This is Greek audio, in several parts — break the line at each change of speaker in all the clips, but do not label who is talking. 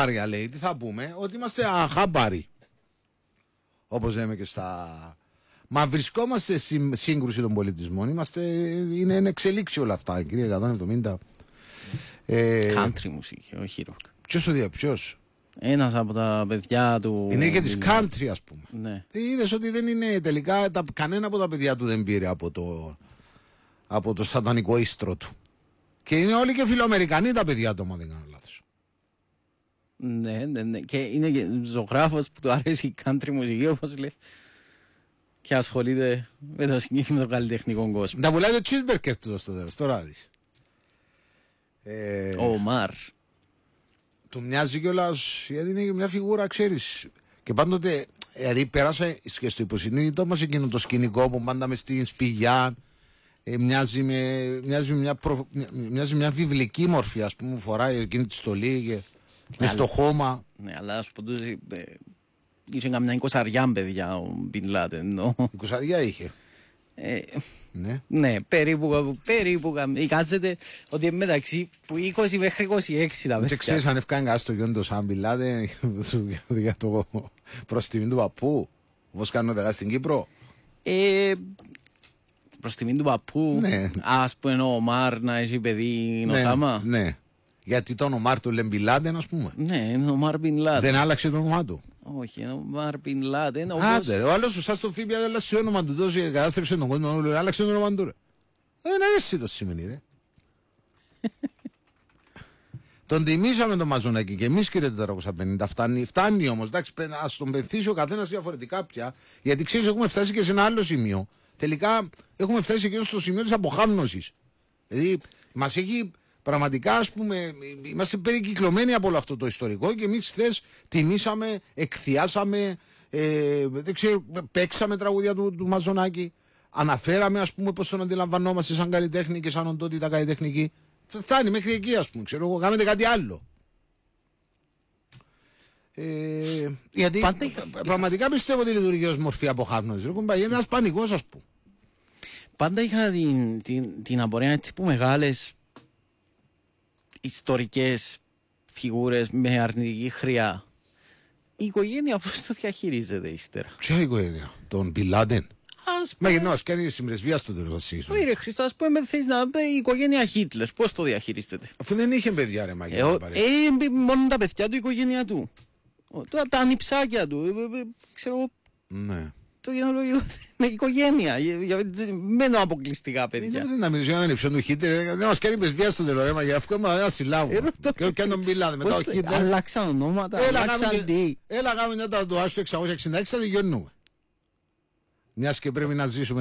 χάρια λέει, τι θα πούμε, ότι είμαστε αχάμπαροι. Όπως λέμε και στα... Μα βρισκόμαστε στη σύγκρουση των πολιτισμών. Είναι εν εξελίξει όλα αυτά, κύριε 170.
Country μουσική, όχι rock.
Ποιος?
Ένας από τα παιδιά του.
Είναι και της country, ας πούμε.
Ναι.
Είδες ότι δεν είναι τελικά. Κανένα από τα παιδιά του δεν πήρε από το σατανικό ίστρο του. Και είναι όλοι και φιλοαμερικανοί τα παιδιά του, αν δεν κάνω λάθος.
Ναι. Και είναι και ζωγράφος που του αρέσει η country μουσική, όπως λες. Και ασχολείται με το καλλιτεχνικό κόσμο.
Τα πουλάει το cheeseburger του στο τέλος, τώρα δεις.
Ο Ομάρ.
Του μοιάζει κιόλας, γιατί είναι μια φιγούρα, ξέρεις. Και πάντοτε, δηλαδή πέρασε και στο υποσυνείδητό μας εκείνο το σκηνικό που πάντα μες στην σπηλιά. Μοιάζει μια βιβλική μορφή, ας πούμε, φοράει εκείνη τη στολή και μες στο χώμα.
Ναι, αλλά ας πω τούτο, είχε καμιά 20 παιδιά ο Μπιν Λάντεν.
20 είχε.
Ναι, περίπου εικάζεται ότι μεταξύ που 20 μέχρι 26 τα παιδιά.
Και ξέρεις αν ευκάνε κάτι στο γιον το σαν Μπιν Λάντεν για το προς τιμή του παππού, όπως κάνουν τώρα στην Κύπρο.
Προς τιμή του παππού, ας πούμε ο Ομάρ να έχει παιδί Νοσάμα.
Ναι, γιατί τον Ομάρ του λένε Μπιν Λάντεν, ας πούμε.
Ναι, είναι ο Ομάρ Μπιν Λάντεν.
Δεν άλλαξε το όνομά του.
Όχι, είναι ο Ομάρ Μπιν Λάντεν.
Άντε ρε, ο άλλος σωστά στο φίμπια δεν άλλαξε το όνομα του, τόσο κατάστρεψε τον κόσμο, άλλαξε το όνομα του ρε. Δεν είναι έτσι το σημαίνει ρε. Τον τιμήσαμε τον Μαζονάκη και εμείς, κύριε 450. Φτάνει όμως, εντάξει, ας τον πενθήσει ο καθένας διαφορετικά πια, γιατί ξέρεις έχουμε φτάσει και σε ένα άλλο σημείο. Τελικά έχουμε φτάσει και στο σημείο της αποχάμνωσης. Δηλαδή μας έχει πραγματικά, ας πούμε, είμαστε περικυκλωμένοι από όλο αυτό το ιστορικό και εμείς χθες τιμήσαμε, εκθιάσαμε, δεν ξέρω, παίξαμε τραγούδια του Μαζονάκη, αναφέραμε, ας πούμε, πώς τον αντιλαμβανόμαστε σαν καλλιτέχνη και σαν οντότητα καλλιτεχνική. Φτάνει μέχρι εκεί, ας πούμε, ξέρω εγώ, κάνετε κάτι άλλο. Γιατί πραγματικά πιστεύω ότι λειτουργεί ως μορφή αποχάρνωσης. Είναι ένας πανικός, ας πούμε.
Πάντα είχα την απορία έτσι που μεγάλες ιστορικές φιγούρες με αρνητική χρειά. Η οικογένεια πώς το διαχειρίζεται ύστερα?
Ποια οικογένεια? Τον Μπιν Λάντεν? Μα γιατί να κάνει συμπρεσβεία στο τέλος ασύσου.
Όχι ρε Χριστό, ας πούμε θες να πει η οικογένεια Χίτλερ, πώς το διαχειρίζεται?
Αφού δεν είχε παιδιά ρε Μαγιά.
Μόνο τα παιδιά του, η οικογένεια του. Τα ανιψάκια του, ξέρω.
Ναι.
Το γενολογικό είναι οικογένεια, μένω αποκλειστικά παιδιά.
Δεν να μιλήσω για έναν ανιψιό του Χίτλερ, δεν μας κάνει πρεσβεία στο τέλος ρε Μαγιά, αφού είμαστε ένα συλλάβο. Και αν τον μιλάνε μετά ο Χίτλερ.
Αλλάξαν ονόματα, αλλάξαν τι.
Έλα κάνουμε μια τατουάζ του 666, θα δικαιωνούμε. Μιας και πρέπει να ζήσουμε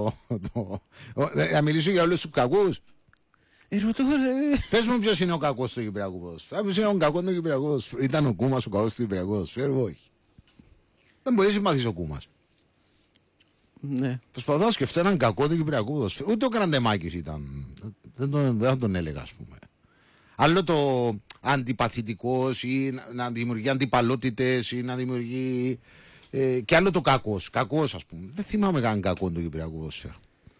να μιλήσω για όλους τους κακούς. Πες μου ποιος είναι ο κακός του Κυπριακού ποδοσφαίρου. Ποιος είναι ο κακός του Κυπριακού ποδοσφαίρου. Ήταν ο Κούμας ο κακός του Κυπριακού ποδοσφαίρου? Όχι. Δεν μπορεί να συμπαθείς ο Κούμας.
Ναι.
Προσπαθώ να σκεφτώ έναν κακό του Κυπριακού ποδοσφαίρου. Ούτε ο Κραντεμάκης ήταν. Δεν τον έλεγα, ας πούμε. Άλλο το αντιπαθητικός ή να δημιουργεί αντιπαλότητες ή να δημιουργεί. Και άλλο το κακός ας πούμε. Δεν θυμάμαι καν κακό του Κυπριακού ποδοσφαίρου.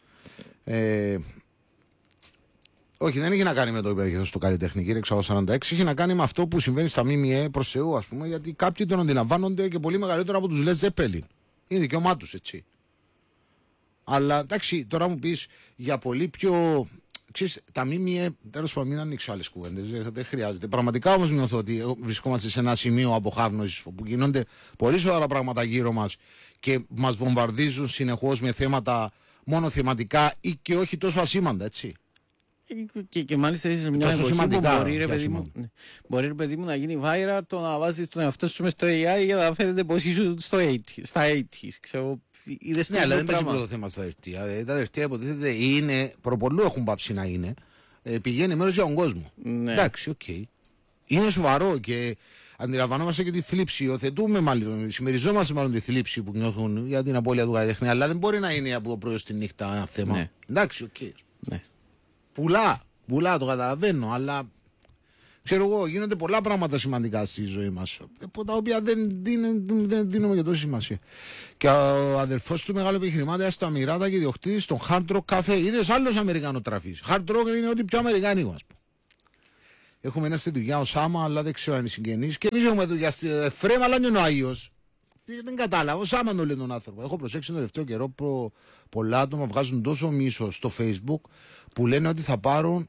Όχι, δεν έχει να κάνει με το υπέροχο στο καλλιτεχνική Ρεξ 46, έχει να κάνει με αυτό που συμβαίνει στα ΜΜΕ προς Θεού, ας πούμε, γιατί κάποιοι τον αντιλαμβάνονται και πολύ μεγαλύτερο από τους Led Zeppelin. Είναι δικαίωμά τους, έτσι. Αλλά εντάξει, τώρα μου πεις για πολύ πιο. Ξέρεις, τα ΜΜΕ, τέλος πάντων, μην ανοίξω άλλες κουβέντες, δεν χρειάζεται. Πραγματικά όμως νιώθω ότι βρισκόμαστε σε ένα σημείο αποχάρνωσης που γίνονται πολύ σοβαρά πράγματα γύρω μας και μας βομβαρδίζουν συνεχώς με θέματα μόνο θεματικά ή και όχι τόσο ασήμαντα, έτσι.
Και μάλιστα είσαι σε μια εποχή που μπορεί ρε παιδί μου να γίνει viral το να βάζεις τον εαυτό σου μες στο AI για να φαίνεται πως είσαι στα 80's. Ξέρω,
ναι, αλλά δεν παίζει πρώτο θέμα στα δευτεία. Τα δευτεία υποτίθεται είναι, προπολού έχουν πάψει να είναι, πηγαίνει μέρος για τον κόσμο.
Ναι.
Εντάξει, οκ. Είναι σοβαρό και αντιλαμβανόμαστε και τη θλίψη. Υιοθετούμε μάλλον, συμμεριζόμαστε μάλλον τη θλίψη που νιώθουν για την απώλεια του καλλιτέχνη, αλλά δεν μπορεί να είναι από πρωί στη νύχτα ένα θέμα.
Ναι.
Εντάξει, οκ.
Ναι.
Πουλά, το καταλαβαίνω, αλλά ξέρω εγώ, γίνονται πολλά πράγματα σημαντικά στη ζωή μας, από τα οποία δεν δίνουμε και τόση σημασία. Και ο αδελφός του μεγάλου επιχειρημάτια στα Μοιράτα και ιδιοκτήτης στον Hard Rock Cafe, είδες άλλος Αμερικανοτραφής. Hard Rock είναι ό,τι πιο αμερικάνικο, ας πούμε. Έχουμε ένα στη δουλειά ο Σάμα, αλλά δεν ξέρω αν είναι συγγενής. Και εμείς έχουμε δουλειά στη Εφραίμ, αλλά είναι ο Άγιος. Δεν κατάλαβα. Ο Σάμα το λέει τον άνθρωπο. Έχω προσέξει τον τελευταίο καιρό πολλά άτομα βγάζουν τόσο μίσο στο Facebook που λένε ότι θα πάρουν.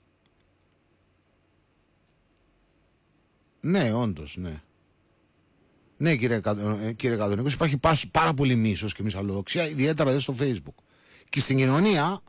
Ναι, όντως, ναι. Ναι, κύριε Κατονίκος, υπάρχει πάρα πολύ μίσος και μυσαλλοδοξία, ιδιαίτερα εδώ στο Facebook. Και στην κοινωνία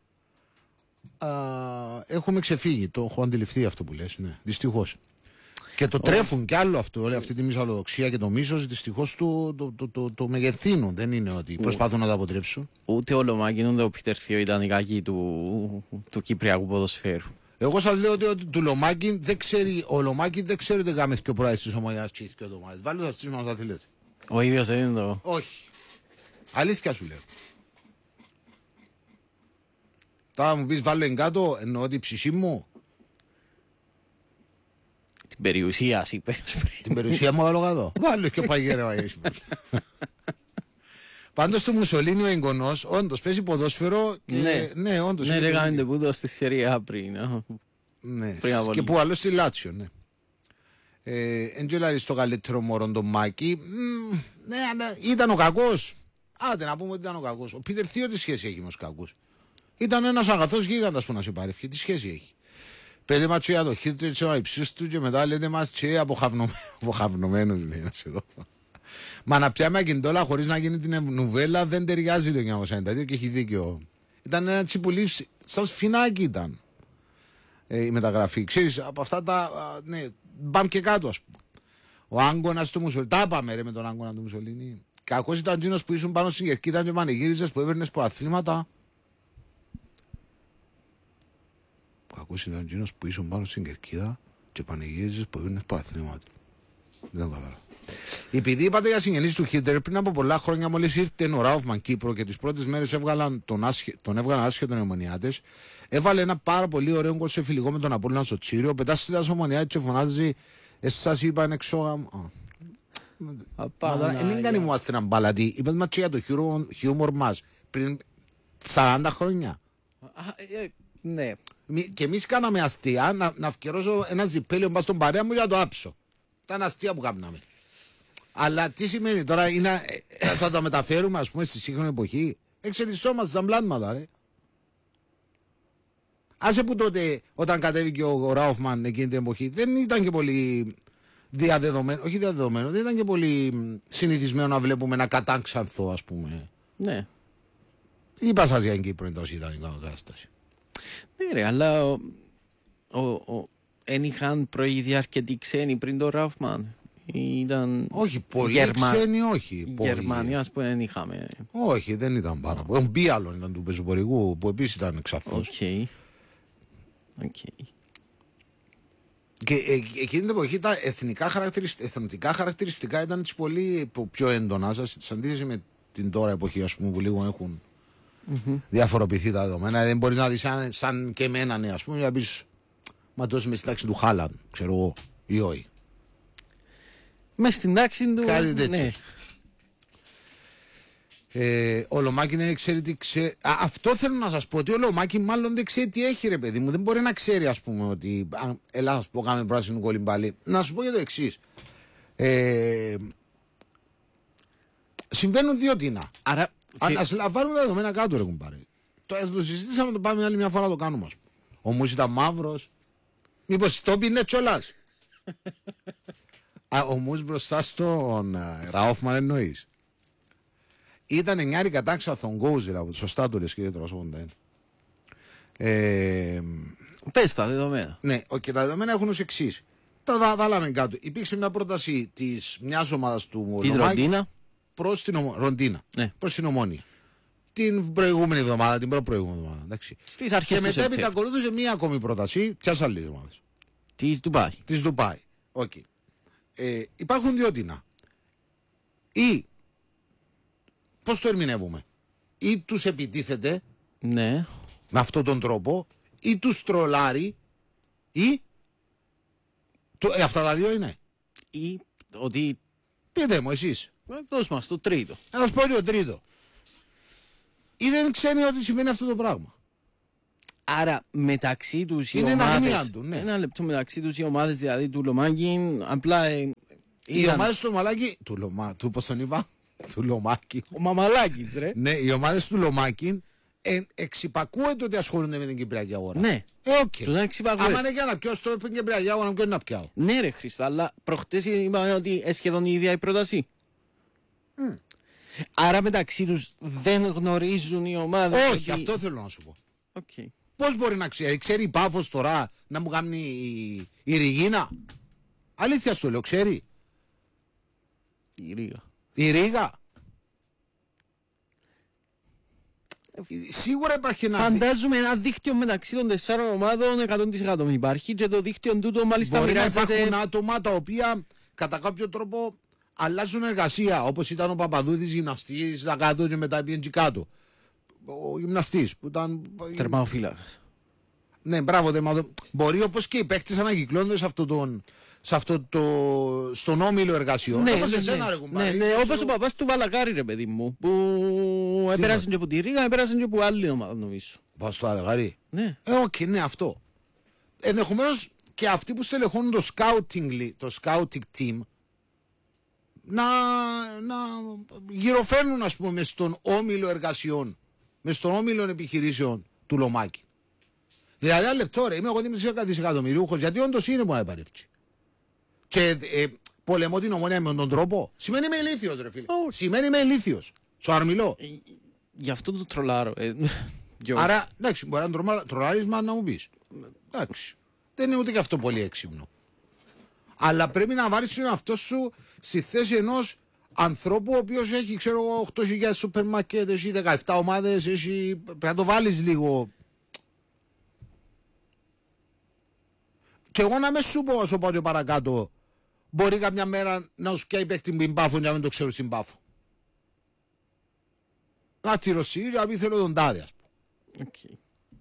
έχουμε ξεφύγει. Το έχω αντιληφθεί αυτό που λες, ναι, δυστυχώς. Και το τρέφουν κι άλλο αυτό, όλη αυτή τη μυσαλλοδοξία και το μίσος, δυστυχώς το μεγεθύνουν. Δεν είναι ότι προσπαθούν να το αποτρέψουν.
Ούτε ο Λομάκιν ούτε ο Πίτερ Θείο ήταν οι κακοί του Κυπριακού ποδοσφαίρου.
Εγώ σας λέω ότι του Λομάκιν δεν ξέρει, ο Λομάκιν δεν ξέρει ότι γάμεθ και ο πρόεδρος της Ομονιάς και ο Ντομάδης. Βάλτε σας τρεις μας θέλετε.
Ο ίδιος δεν είναι το...
Όχι. Αλήθεια σου λέω. Τώρα μου πεις βάλω εγκάτω, εννοώ την ψυχή μου.
Την περιουσία, είπες.
Την περιουσία μου βάλω κάτω. Βάλω και παγιέρα. Πάντως το Μουσολίνι ο εγγονός, όντως παίζει ποδόσφαιρο και ναι, όντως.
Ναι, λέγαμε τεπούτο στη Σερία πριν.
Ναι, και που άλλο στη Λάτσιο, ναι. Εν και στο καλύτερο μωρό τον Μάκη. Ναι, ήταν ο κακός. Άντε να πούμε ότι ήταν ο κακός. Ο Πίτερ Θείο τι σχέση έχει με τους κακούς. Ήταν ένας αγαθός γίγαντας που να σε πάρει και τι σχέση έχει. Πέντε μας για το χίτρο και ο υψής του και μετά λέτε μας και αποχαυνομένους, λέει, να σε δω. Μα να πιάμε ακιντόλα χωρίς να γίνει την νουβέλα δεν ταιριάζει το 1992 και έχει δίκιο. Ήταν ένα τσιπουλί, σαν σφινάκι ήταν η μεταγραφή. Ξέρεις, από αυτά τα, ναι, πάμε και κάτω ας πούμε. Ο Άγκωνας του Μουσολίνη, τα πάμε ρε με τον Άγκωνα του Μουσολίνη. Κακός ήταν εκείνος που ήσουν πάνω στην κερκίδα και πανηγύριζες που έβαιρνες προαθλήματα. Κακός ήταν εκείνος που ήσουν πάνω στην κερκίδα και πανηγύριζες που έβαιρνες προαθλήματα. Δεν κατάλαβα. Επειδή είπατε για συγγενείς του Χίτερ, πριν από πολλά χρόνια, μόλις ήρθε ο Ράουφμαν Κύπρο και τις πρώτες μέρες τον έβγαλαν άσχετον οι Ομονιάτες, έβαλε ένα πάρα πολύ ωραίο γκολ σε φιλικό με τον Απόλλωνα στο Τσίριο. Πετάσει τα Ομονιάτες και φωνάζει, εσάς είπαν εξώ. Δεν κάνει μου ένα μπαλατή. Είπατε μας και για το χιούμορ μας πριν 40 χρόνια.
Ναι.
Και εμείς κάναμε αστεία να αυκαιρώσω ένα ζιπέλιο μπας στον παρέα μου για να το άψω. Ήταν αστεία που κάναμε. Αλλά τι σημαίνει τώρα, θα τα μεταφέρουμε ας πούμε στη σύγχρονη εποχή. Εξελισσόμαστε στα μπλάνματα ρε. Άσε που τότε όταν κατέβηκε ο Ράουφμαν εκείνη την εποχή δεν ήταν και πολύ διαδεδομένο, όχι διαδεδομένο, δεν ήταν και πολύ συνηθισμένο να βλέπουμε ένα κατάξανθο ας πούμε.
Ναι.
Είπα σας για την Κύπρο εντός ήταν η κατάσταση.
Ναι ρε, αλλά εν είχαν προηγηθεί αρκετοί ξένοι πριν τον Ράουφμαν. Ήταν...
Όχι, πολλοί ξένοι όχι.
Γερμανία ας πούμε δεν είχαμε.
Όχι, δεν ήταν πάρα πολύ. Ο Μπίαλον ήταν του πεζοπορικού που επίσης ήταν εξαθός.
Οκ.
Και εκείνη την εποχή τα εθνικά χαρακτηριστικά ήταν έτσι πολύ πιο έντονα σας, σε αντίθεση με την τώρα εποχή ας πούμε που λίγο έχουν διαφοροποιηθεί τα δεδομένα. Δεν μπορείς να δεις σαν και εμένα ναι ας πούμε να πεις μα τόσο με στην τάξη του Χάλαν, ξέρω εγώ, ή όχι.
Μες στην τάξη του...
Κάτι τέτοιο.
Ναι.
Ο Λομάκιν δεν ξέρει τι ξέρει. Αυτό θέλω να σας πω, ότι ο Λομάκιν μάλλον δεν ξέρει τι έχει ρε παιδί μου. Δεν μπορεί να ξέρει ας πούμε ότι έλα να σου πω κάμε πράσινο κολυμπάλι. Να σου πω για το εξής. Συμβαίνουν δύο τίνα.
Άρα...
Ας βάλουμε τα δεδομένα κάτω ρε κουμπάρε. Ας το συζητήσαμε να το πάμε άλλη μια φορά να το κάνουμε ας πούμε. Ο Μους ήταν μαύρος. Μήπως το πίνε κιόλας. Ο Μους μπροστά στον Ράουφμαν εννοείς. Ήταν εννιάρη κατάξαθον γκόουζερα, σωστά το λες κύριε Τρασόντα.
Πες τα δεδομένα.
Ναι, και τα δεδομένα έχουν ως εξής. Τα βάλαμε κάτω. Υπήρξε μια πρόταση της μιας ομάδας του
Ροντίνα
προς την Ροντίνα, ναι. Προς την Ομόνια. Την προηγούμενη εβδομάδα, την προηγούμενη εβδομάδα. Εντάξει.
Στις αρχές
και μετά ακολούθησε μια ακόμη πρόταση. Ποιας άλλης ομάδας? Της Ντουμπάι. Okay. Υπάρχουν δύο τίνα. Ή πώς το ερμηνεύουμε? Ή τους επιτίθεται
ναι.
Με αυτόν τον τρόπο, ή τους τρολάρει, ή αυτά τα δύο είναι.
Ή ότι...
Πείτε μου εσείς.
Δώσ' μας το τρίτο.
Να σας πω και το τρίτο. Ή δεν ξέρει ότι σημαίνει αυτό το πράγμα.
Άρα μεταξύ τους οι
είναι
ομάδες,
ναι.
Ένα λεπτό, μεταξύ τους οι ομάδες δηλαδή του Λομάκη, απλά
οι ομάδες του Λομάκη, πώς τον είπα, του Λομάκη.
Ο Μαμαλάκης ρε.
Ναι, οι ομάδες του Λομάκη εξυπακούεται ότι ασχολούνται με την Κυπριακή αγορά.
Ναι.
Okay. Άμα είναι για να πιω στο Κυπριακή αγορά, ποιο να πιάω.
Ναι ρε Χρήστο, αλλά προχτές είπαμε ότι σχεδόν η ίδια η πρόταση. Άρα μεταξύ τους δεν γνωρίζουν οι ομάδες.
Όχι, αυτό θέλω να σου πω.
Okay.
Πώς μπορεί να ξέρει η Πάφος τώρα να μου κάνει η Ριγίνα. Αλήθεια σου λέω, ξέρει. Η Ρίγα. Σίγουρα υπάρχει ένα.
Φαντάζομαι ένα δίκτυο μεταξύ των 4 ομάδων 100% υπάρχει και το δίκτυο τούτο μάλιστα
μπορεί
μοιράζεται.
Να υπάρχουν άτομα τα οποία κατά κάποιο τρόπο αλλάζουν εργασία. Όπως ήταν ο Παπαδούδης γυμναστής, τα κάτω και μετά πήγαινε κάτω. Ο γυμναστής που ήταν.
Τερμαφύλακας.
Ναι, μπράβο, μπορεί όπως και οι παίκτες ανακυκλώνονται στον όμιλο εργασιών.
Ναι,
όπως
ναι,
εσένα,
ναι,
ρε κουμπάρι.
ναι, όπως ο παπάς του Βαλακάρη, ρε παιδί μου, που έπαιρασαν και από τη Ρίγα, έπαιρασαν και από άλλη ομάδα, νομίζω.
Πας του Βαλακάρη.
Ναι.
Okay, ναι, αυτό. Ενδεχομένως και αυτοί που στελεχώνουν το scouting team να γυροφέρνουν, ας πούμε, μες στον όμιλο εργασιών, μες στον όμιλο επιχειρήσεων του Λομάκη. Δηλαδή, ένα λεπτό, ρε, είμαι εγώ δισεκατομμυριούχος, γιατί όντως είναι που να επαρρεύξει. Και πολεμώ την Ομόνια με τον τρόπο. Σημαίνει είμαι ηλίθιος, ρε φίλε. Σημαίνει είμαι ηλίθιος. Σου αρμιλώ.
Γι' αυτό το τρολάρω.
Άρα, εντάξει, μπορεί να τρολάρεις, μα να μου πεις. Εντάξει. Δεν είναι ούτε και αυτό πολύ έξυπνο. Αλλά πρέπει να βάλεις τον εαυτό σου στη θέση ενός ανθρώπου ο οποίος έχει, ξέρω εγώ, 8.000 σούπερ μάρκετ, έχει 17 ομάδες, πρέπει να το βάλεις λίγο. Και εγώ να με σου πω όσο πάω και παρακάτω, μπορεί κάποια μέρα να σου πιάει παίκτη την Πάφο και να μην το ξέρω στην Πάφο. Να τη Ρωσία και να πει θέλω τον τάδε, ας πούμε.
Okay.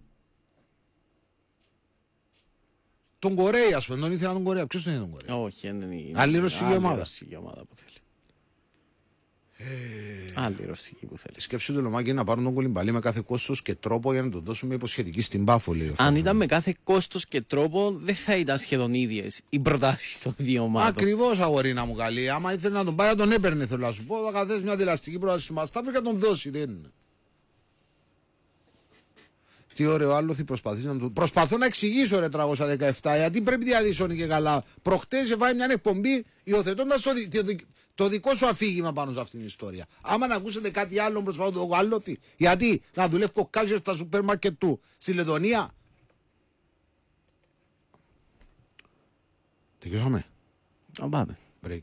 Τον Κορέα, ας πούμε, τον ήθελα τον Κορέα. Ποιος τον είναι τον Κορέα?
Όχι, δεν είναι.
Άλλη ρωσική ομάδα.
Άλλη ρωσική ομάδα που θέλει. Άλλη ρωσική που θέλει.
Σκέψου το Λομάκη να πάρουν τον Κολυμπαλί με κάθε κόστος και τρόπο για να το δώσουμε υποσχετική στην Πάφο, λέει.
Αν ήταν με κάθε κόστος και τρόπο, δεν θα ήταν σχεδόν ίδιες οι προτάσεις των δύο ομάδων.
Ακριβώς, αγορίνα μου καλή. Άμα ήθελε να τον πάει, να τον έπαιρνε, θέλω να σου πω. Θα καθέσει μια δηλαστική πρόταση στη Μαστάφρη και να τον δώσει. Δεν είναι. Τι ωραίο άλλο προσπαθείς να του. Προσπαθώ να εξηγήσω, ρε 317, γιατί πρέπει διαδίσονει και καλά. Προχτές έβαλε μια εκπομπή υιοθετώντας το δικό σου αφήγημα πάνω σε αυτήν την ιστορία. Άμα να ακούσετε κάτι άλλο, προσπαθώ το άλλο. Γιατί να δουλεύω κάζερ στα σούπερ μάρκετ του στη Λετωνία. Τελειώσαμε.
Να πάμε.
Break.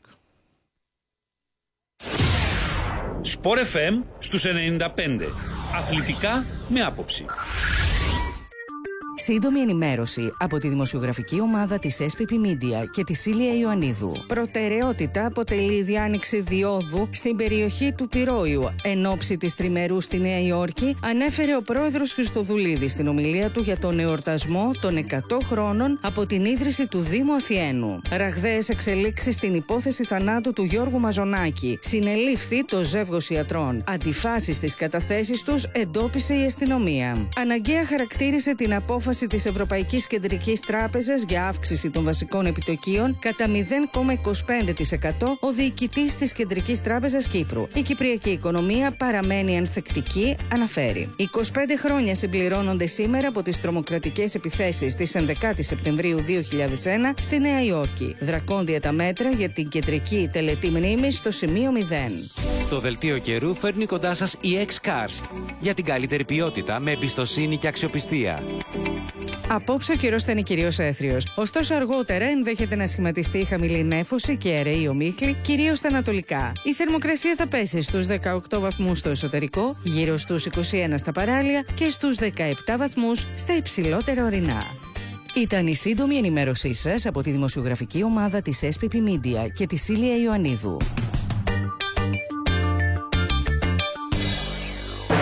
Σπορ FM στους 95. Αθλητικά με άποψη.
Σύντομη ενημέρωση από τη δημοσιογραφική ομάδα της SPP Media και τη Σίλια Ιωαννίδου. Προτεραιότητα αποτελεί η διάνοιξη διόδου στην περιοχή του Πυρόιου. Εν ώψη της τριμερού στη Νέα Υόρκη, ανέφερε ο πρόεδρος Χριστοδουλίδης στην ομιλία του για τον εορτασμό των 100 χρόνων από την ίδρυση του Δήμου Αθιένου. Ραγδαίες εξελίξεις στην υπόθεση θανάτου του Γιώργου Μαζονάκη. Συνελήφθη το ζεύγος ιατρών. Αντιφάσεις στις καταθέσεις τους εντόπισε η αστυνομία. Αναγκαία χαρακτήρισε την απόφαση της Ευρωπαϊκής Κεντρικής Τράπεζας για αύξηση των βασικών επιτοκίων κατά 0,25% ο διοικητής της Κεντρικής Τράπεζας Κύπρου. Η κυπριακή οικονομία παραμένει ανθεκτική, αναφέρει. 25 χρόνια συμπληρώνονται σήμερα από τις τρομοκρατικές επιθέσεις της 11 Σεπτεμβρίου 2001 στη Νέα Υόρκη. Δρακόντια τα μέτρα για την κεντρική τελετή μνήμης στο σημείο 0.
Το δελτίο καιρού φέρνει κοντά σας η X-Cars για την καλύτερη ποιότητα με εμπιστοσύνη και αξιοπιστία.
Απόψε ο καιρός θα είναι κυρίως έθριος. Ωστόσο, αργότερα ενδέχεται να σχηματιστεί χαμηλή νέφωση και αραιοί ομίχλοι, κυρίως στα ανατολικά. Η θερμοκρασία θα πέσει στους 18 βαθμούς στο εσωτερικό, γύρω στους 21 στα παράλια και στους 17 βαθμούς στα υψηλότερα ορεινά. Ήταν η σύντομη ενημέρωσή σας από τη δημοσιογραφική ομάδα της SPP Media και τη Σίλια Ιωαννίδου.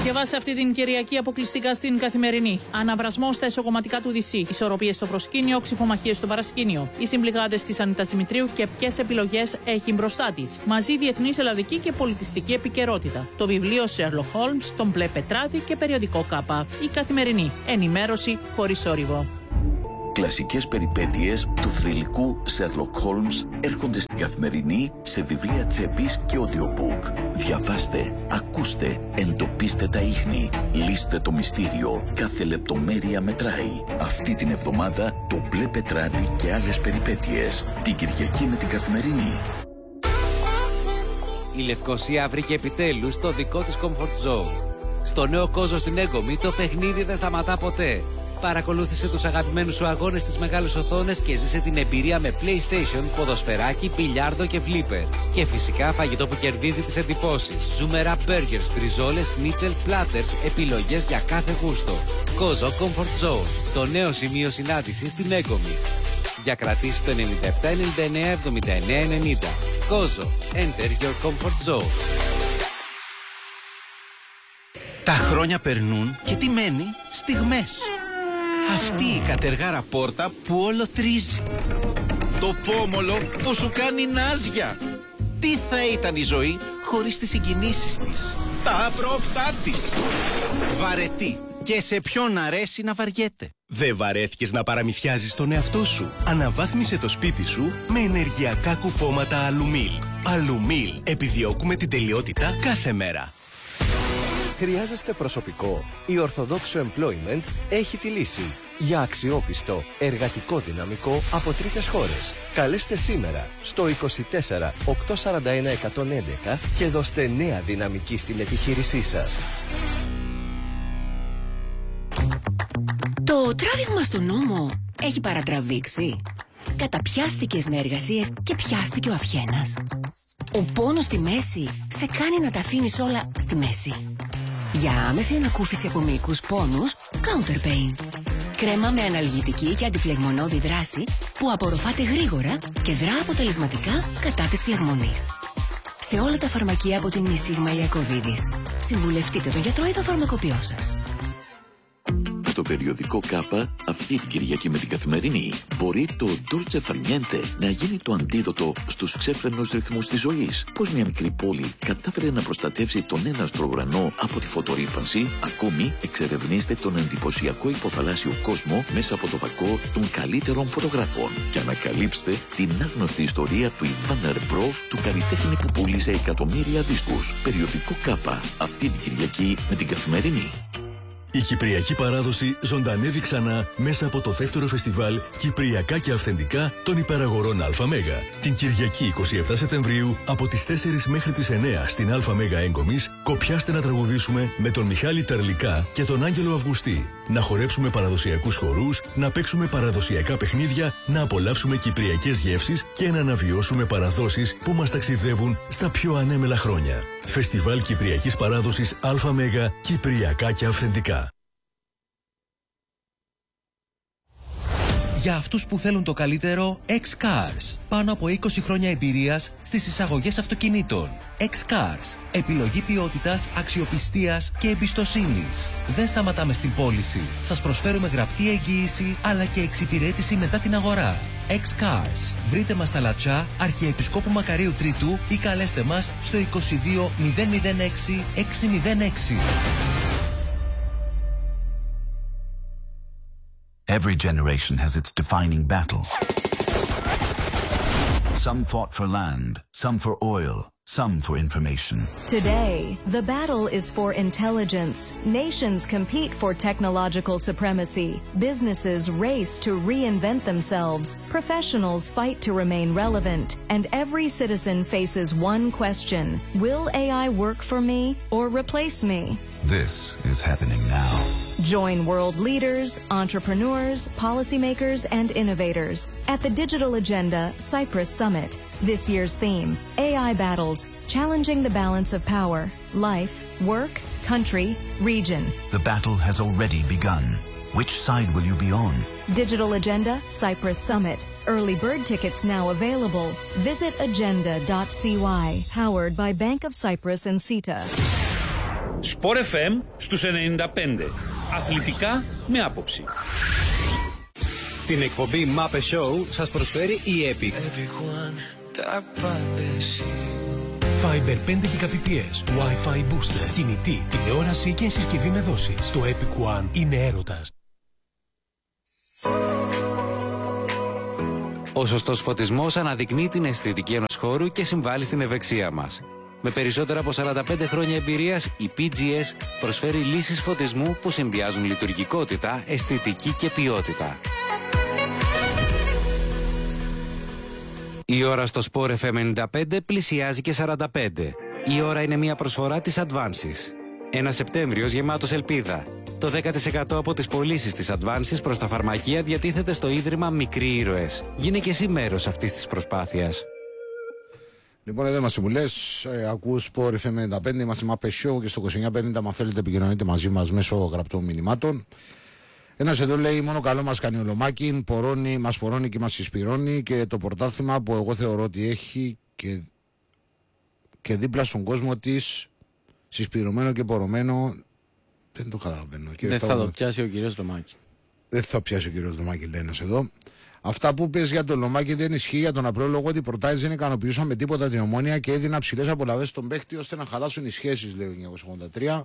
Διαβάστε αυτή την Κυριακή αποκλειστικά στην Καθημερινή. Αναβρασμό στα εσωκομματικά του DC. Ισορροπίες στο προσκήνιο, ξυφομαχίες στο παρασκήνιο. Οι συμπληγάδες της Ανίτας Δημητρίου και ποιες επιλογές έχει μπροστά της. Μαζί διεθνής, ελλαδική και πολιτιστική επικαιρότητα. Το βιβλίο Sherlock Holmes, τον Μπλε Πετράδη και περιοδικό Κάπα. Η Καθημερινή. Ενημέρωση χωρίς θόρυβο.
Κλασικές περιπέτειες του θρυλικού Sherlock Holmes έρχονται στην Καθημερινή σε βιβλία τσέπης και audiobook. Διαβάστε, ακούστε, εντοπίστε τα ίχνη, λύστε το μυστήριο. Κάθε λεπτομέρεια μετράει. Αυτή την εβδομάδα το Μπλε Πετράδι και άλλες περιπέτειες. Την Κυριακή με την Καθημερινή.
Η Λευκοσία βρήκε επιτέλους το δικό της comfort zone. Στο νέο Κόζο στην Έγκομη το παιχνίδι δεν σταματά ποτέ. Παρακολούθησε τους αγαπημένους σου αγώνες στις μεγάλες οθόνες και ζήσε την εμπειρία με PlayStation, ποδοσφαιράκι, μπιλιάρδο και φλίπερ. Και φυσικά φαγητό που κερδίζει τις εντυπώσεις. Ζουμερά μπέργκερς, μπριζόλες, σνίτσελ, πλάτερς, επιλογές για κάθε γούστο. Κόζο Comfort Zone, το νέο σημείο συνάντησης στην Έγκομη. Για κρατήσεις το 97 99 79 90. Κόζο, enter your comfort zone.
Τα χρόνια περνούν και τι μένει? Στιγμές. Αυτή η κατεργάρα πόρτα που όλο τρίζει. Το πόμολο που σου κάνει νάζια. Τι θα ήταν η ζωή χωρίς τις συγκινήσεις της, τα άπροπτά της. Βαρετή. Και σε ποιον αρέσει να βαριέται.
Δεν βαρέθηκες να παραμυθιάζεις τον εαυτό σου? Αναβάθμισε το σπίτι σου με ενεργειακά κουφώματα Αλουμίλ. Αλουμίλ. Επιδιώκουμε την τελειότητα κάθε μέρα.
Χρειάζεστε προσωπικό? Η Orthodox Employment έχει τη λύση. Για αξιόπιστο, εργατικό δυναμικό από τρίτες χώρες. Καλέστε σήμερα στο 24 841 111 και δώστε νέα δυναμική στην επιχείρησή σας.
Το τράβηγμα στον νόμο έχει παρατραβήξει. Καταπιάστηκες με εργασίες και πιάστηκε ο αυχένας. Ο πόνος στη μέση σε κάνει να τα αφήνεις όλα στη μέση. Για άμεση ανακούφιση από μυϊκούς πόνους, Counter Pain. Κρέμα με αναλγητική και αντιφλεγμονώδη δράση που απορροφάται γρήγορα και δρά αποτελεσματικά κατά της φλεγμονής. Σε όλα τα φαρμακεία από την Μισίγμα Ιακωβίδης. Συμβουλευτείτε τον γιατρό ή τον φαρμακοποιό σας.
Στο περιοδικό Κάπα, αυτή την Κυριακή με την Καθημερινή, μπορεί το Dolce Far Niente να γίνει το αντίδοτο στους ξέφρενους ρυθμούς της ζωής. Πώς μια μικρή πόλη κατάφερε να προστατεύσει τον έναστρο ουρανό από τη φωτορύπανση. Ακόμη, εξερευνήστε τον εντυπωσιακό υποθαλάσσιο κόσμο μέσα από το φακό των καλύτερων φωτογράφων. Και ανακαλύψτε την άγνωστη ιστορία του Ιβάν Ερμπρόβ, του καλλιτέχνη που πούλησε εκατομμύρια δίσκους. Περιοδικό Κάπα, αυτή την Κυριακή με την Καθημερινή.
Η κυπριακή παράδοση ζωντανεύει ξανά μέσα από το δεύτερο φεστιβάλ Κυπριακά και Αυθεντικά των Υπεραγορών ΑΜΕΓ. Την Κυριακή 27 Σεπτεμβρίου από τις 4 μέχρι τις 9 στην ΑΜΕΓ Έγκομης, κοπιάστε να τραγουδήσουμε με τον Μιχάλη Τερλικά και τον Άγγελο Αυγουστή. Να χορέψουμε παραδοσιακούς χορούς, να παίξουμε παραδοσιακά παιχνίδια, να απολαύσουμε κυπριακές γεύσεις και να αναβιώσουμε παραδόσεις που μας ταξιδεύουν στα πιο ανέμελα χρόνια. Φεστιβάλ Κυπριακής Παράδοσης ΑΜΕΓ, Κυπριακά και Αυθεντικά.
Για αυτούς που θέλουν το καλύτερο, X-Cars. Πάνω από 20 χρόνια εμπειρίας στις εισαγωγές αυτοκινήτων. X-Cars. Επιλογή ποιότητας, αξιοπιστίας και εμπιστοσύνης. Δεν σταματάμε στην πώληση. Σας προσφέρουμε γραπτή εγγύηση αλλά και εξυπηρέτηση μετά την αγορά. X-Cars. Βρείτε μας στα Λατσά, Αρχιεπισκόπου Μακαρίου Τρίτου ή καλέστε μας στο 22 006 606.
Every generation has its defining battle. Some fought for land, some for oil, some for information.
Today, the battle is for intelligence. Nations compete for technological supremacy. Businesses race to reinvent themselves. Professionals fight to remain relevant. And every citizen faces one question: will AI work for me or replace me?
This is happening now.
Join world leaders, entrepreneurs, policymakers, and innovators at the Digital Agenda Cyprus Summit. This year's theme, AI Battles, Challenging the Balance of Power, Life, Work, Country, Region.
The battle has already begun. Which side will you be on?
Digital Agenda Cyprus Summit. Early bird tickets now available. Visit agenda.cy. Powered by Bank of Cyprus and CETA.
Sport FM στους 95. Αθλητικά με άποψη.
Την εκπομπή Muppet Show σας προσφέρει η Epic.
Fiber 5 Gbps, Wi-Fi booster, κινητή, τηλεόραση και συσκευή με δόσεις. Το Epic One είναι έρωτας.
Ο σωστός φωτισμός αναδεικνύει την αισθητική ενός χώρου και συμβάλλει στην ευεξία μας. Με περισσότερα από 45 χρόνια εμπειρίας, η PGS προσφέρει λύσεις φωτισμού που συνδυάζουν λειτουργικότητα, αισθητική και ποιότητα. Η ώρα στο Sport FM 95 πλησιάζει και 45. Η ώρα είναι μια προσφορά της Advances. Ένα Σεπτέμβριος γεμάτος ελπίδα. Το 10% από τις πωλήσεις της Advances προς τα φαρμακεία διατίθεται στο Ίδρυμα Μικροί Ήρωες. Γίνε και εσύ μέρος αυτής της προσπάθειας.
Λοιπόν, εδώ είμαστε μου λες, ακούς Sport FM 95, είμαστε Muppet Show και στο 2950 αν θέλετε επικοινωνείτε μαζί μας μέσω γραπτών μηνυμάτων. Ένας εδώ λέει μόνο καλό μας κάνει ο Λομάκιν, μας πορώνει και μας συσπυρώνει και το πρωτάθλημα που εγώ θεωρώ ότι έχει και δίπλα στον κόσμο της συσπυρωμένο και πορωμένο δεν το καταλαβαίνω.
Δεν θα το πιάσει ο κύριος Λομάκιν.
Δεν θα πιάσει ο κύριος Λομάκιν, λέει ένας εδώ. Αυτά που πες για τον Λομάκη δεν ισχύει για τον απλό λόγο ότι οι προτάσεις δεν ικανοποιούσαν με τίποτα την Ομόνοια και έδιναν ψηλές απολαβές στον παίχτη ώστε να χαλάσουν οι σχέσεις, λέει ο 1983.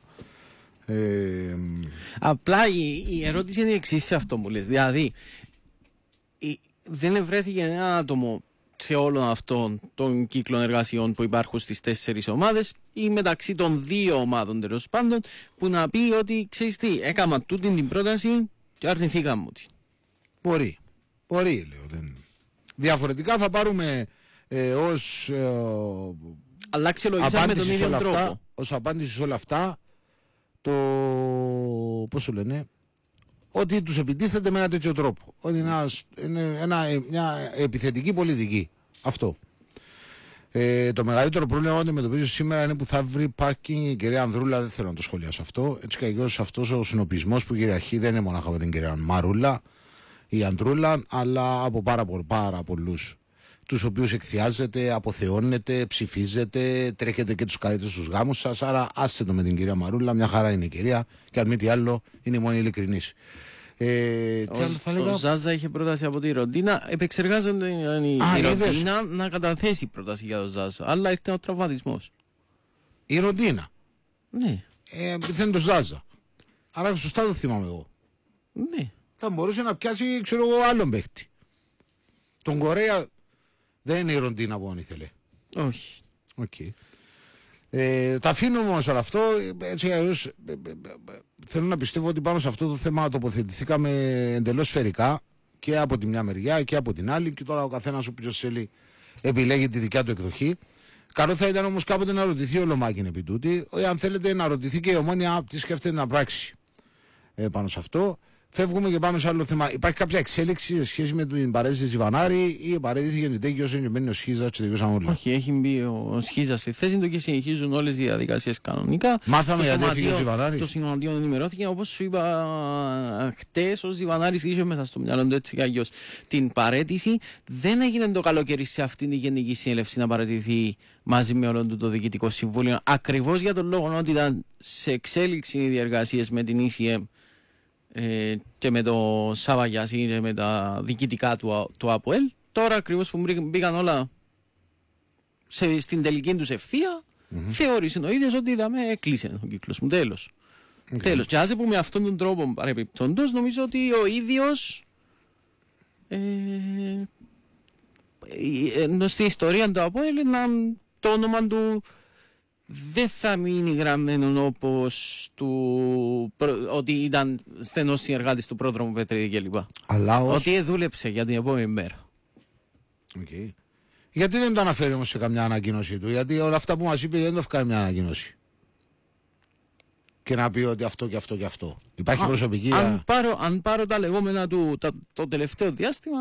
Απλά η ερώτηση είναι η εξής σε αυτό που λες. Δηλαδή, δεν ευρέθηκε ένα άτομο σε όλων αυτών των κύκλων εργασιών που υπάρχουν στις 4 ομάδες ή μεταξύ των 2 ομάδων τέλος πάντων που να πει ότι ξέρεις τι, έκανα τούτη την πρόταση και αρνηθήκαμε ότι.
Μπορεί, λέω. Διαφορετικά θα πάρουμε ως
αλλά αξιολογήσαμε τον ίδιο τρόπο.
Ως απάντηση σε όλα αυτά το πώς σου λένε ότι τους επιτίθεται με ένα τέτοιο τρόπο. Ότι είναι μια επιθετική πολιτική. Αυτό. Το μεγαλύτερο πρόβλημα που αντιμετωπίζω σήμερα είναι που θα βρει πάρκινγκ η κυρία Ανδρούλα. Δεν θέλω να το σχολιάσω αυτό. Έτσι κι αλλιώς αυτός ο συνοπισμός που κυριαρχεί δεν είναι μόνο από την κυρία Μαρούλα η Αντρούλα, αλλά από πάρα πολλούς, τους οποίους εκθιάζετε, αποθεώνετε, ψηφίζετε, τρέχετε και τους καλείτε στους γάμους σας. Άρα άστε το με την κυρία Μαρούλα, μια χαρά είναι η κυρία και αν μη τι άλλο είναι μόνη ειλικρινής.
Ο Ζάζα είχε πρόταση από τη Ροντίνα. Επεξεργάζονται η Ροντίνα να καταθέσει πρόταση για τον Ζάζα. Αλλά ήρθε ο τραυματισμός.
Η Ροντίνα.
Ναι.
Δεν το Ζάζα. Άρα σωστά το θυμάμαι εγώ.
Ναι.
Θα μπορούσε να πιάσει, ξέρω εγώ, άλλον παίχτη. Τον Κορέα δεν είναι η Ροντίνα που ήθελε.
Όχι.
Okay. Τα αφήνω όμως όλο αυτό. Έτσι αλλιώς θέλω να πιστεύω ότι πάνω σε αυτό το θέμα τοποθετηθήκαμε εντελώς σφαιρικά και από τη μια μεριά και από την άλλη και τώρα ο καθένας όποιος θέλει επιλέγει τη δικιά του εκδοχή. Καλό θα ήταν όμως κάποτε να ρωτηθεί ο Λομάκιν επί τούτη, αν θέλετε να ρωτηθεί και η Ομόνοια τι σκέφτεται να πράξει πάνω σε αυτό. Φεύγουμε και πάμε σε άλλο θέμα. Υπάρχει κάποια εξέλιξη σε σχέση με την παρέτηση Ζιβανάρη ή παρέτηση την τέτοιο όσο μπαίνει ο Σχίζας και τελειώσαμε όλοι?
Όχι, έχει μπει ο Σχίζας στη θέση του και συνεχίζουν όλες οι διαδικασίες κανονικά.
Μάθαμε γιατί έφυγε ο Ζιβανάρης.
Το σωματείο ενημερώθηκε, όπως σου είπα χτες, ο Ζιβανάρης είχε μέσα στο μυαλό του έτσι κι αλλιώς την παρέτηση. Δεν έγινε το καλοκαίρι σε αυτήν τη Γενική Συνέλευση να παραιτηθεί μαζί με όλο το Διοικητικό Συμβούλιο. Ακριβώς για τον λόγο ότι ήταν σε εξέλιξη οι διεργασίες με την ECM και με το Σαβαγιάση και με τα διοικητικά του ΑΠΟΕΛ. Τώρα ακριβώς που μπήκαν όλα στην τελική τους ευθεία, θεώρησε ο ίδιος ότι έκλεισε ο κύκλος μου, τέλος. Τέλος. Και άσε που με αυτόν τον τρόπο παρεπιπτόντως νομίζω ότι ο ίδιος ενώ στη ιστορία του ΑΠΟΕΛ το όνομα του δεν θα μείνει γραμμένο όπως ότι ήταν στενός συνεργάτης του πρόδρομου Πετρίδη κλπ. Ότι δούλεψε για την επόμενη μέρα.
Okay. Γιατί δεν το αναφέρει όμως σε καμιά ανακοίνωση του? Γιατί όλα αυτά που μας είπε δεν το έφυγε μια ανακοίνωση. Και να πει ότι αυτό και αυτό και αυτό. Υπάρχει προσωπική.
Αν πάρω τα λεγόμενα του το τελευταίο διάστημα,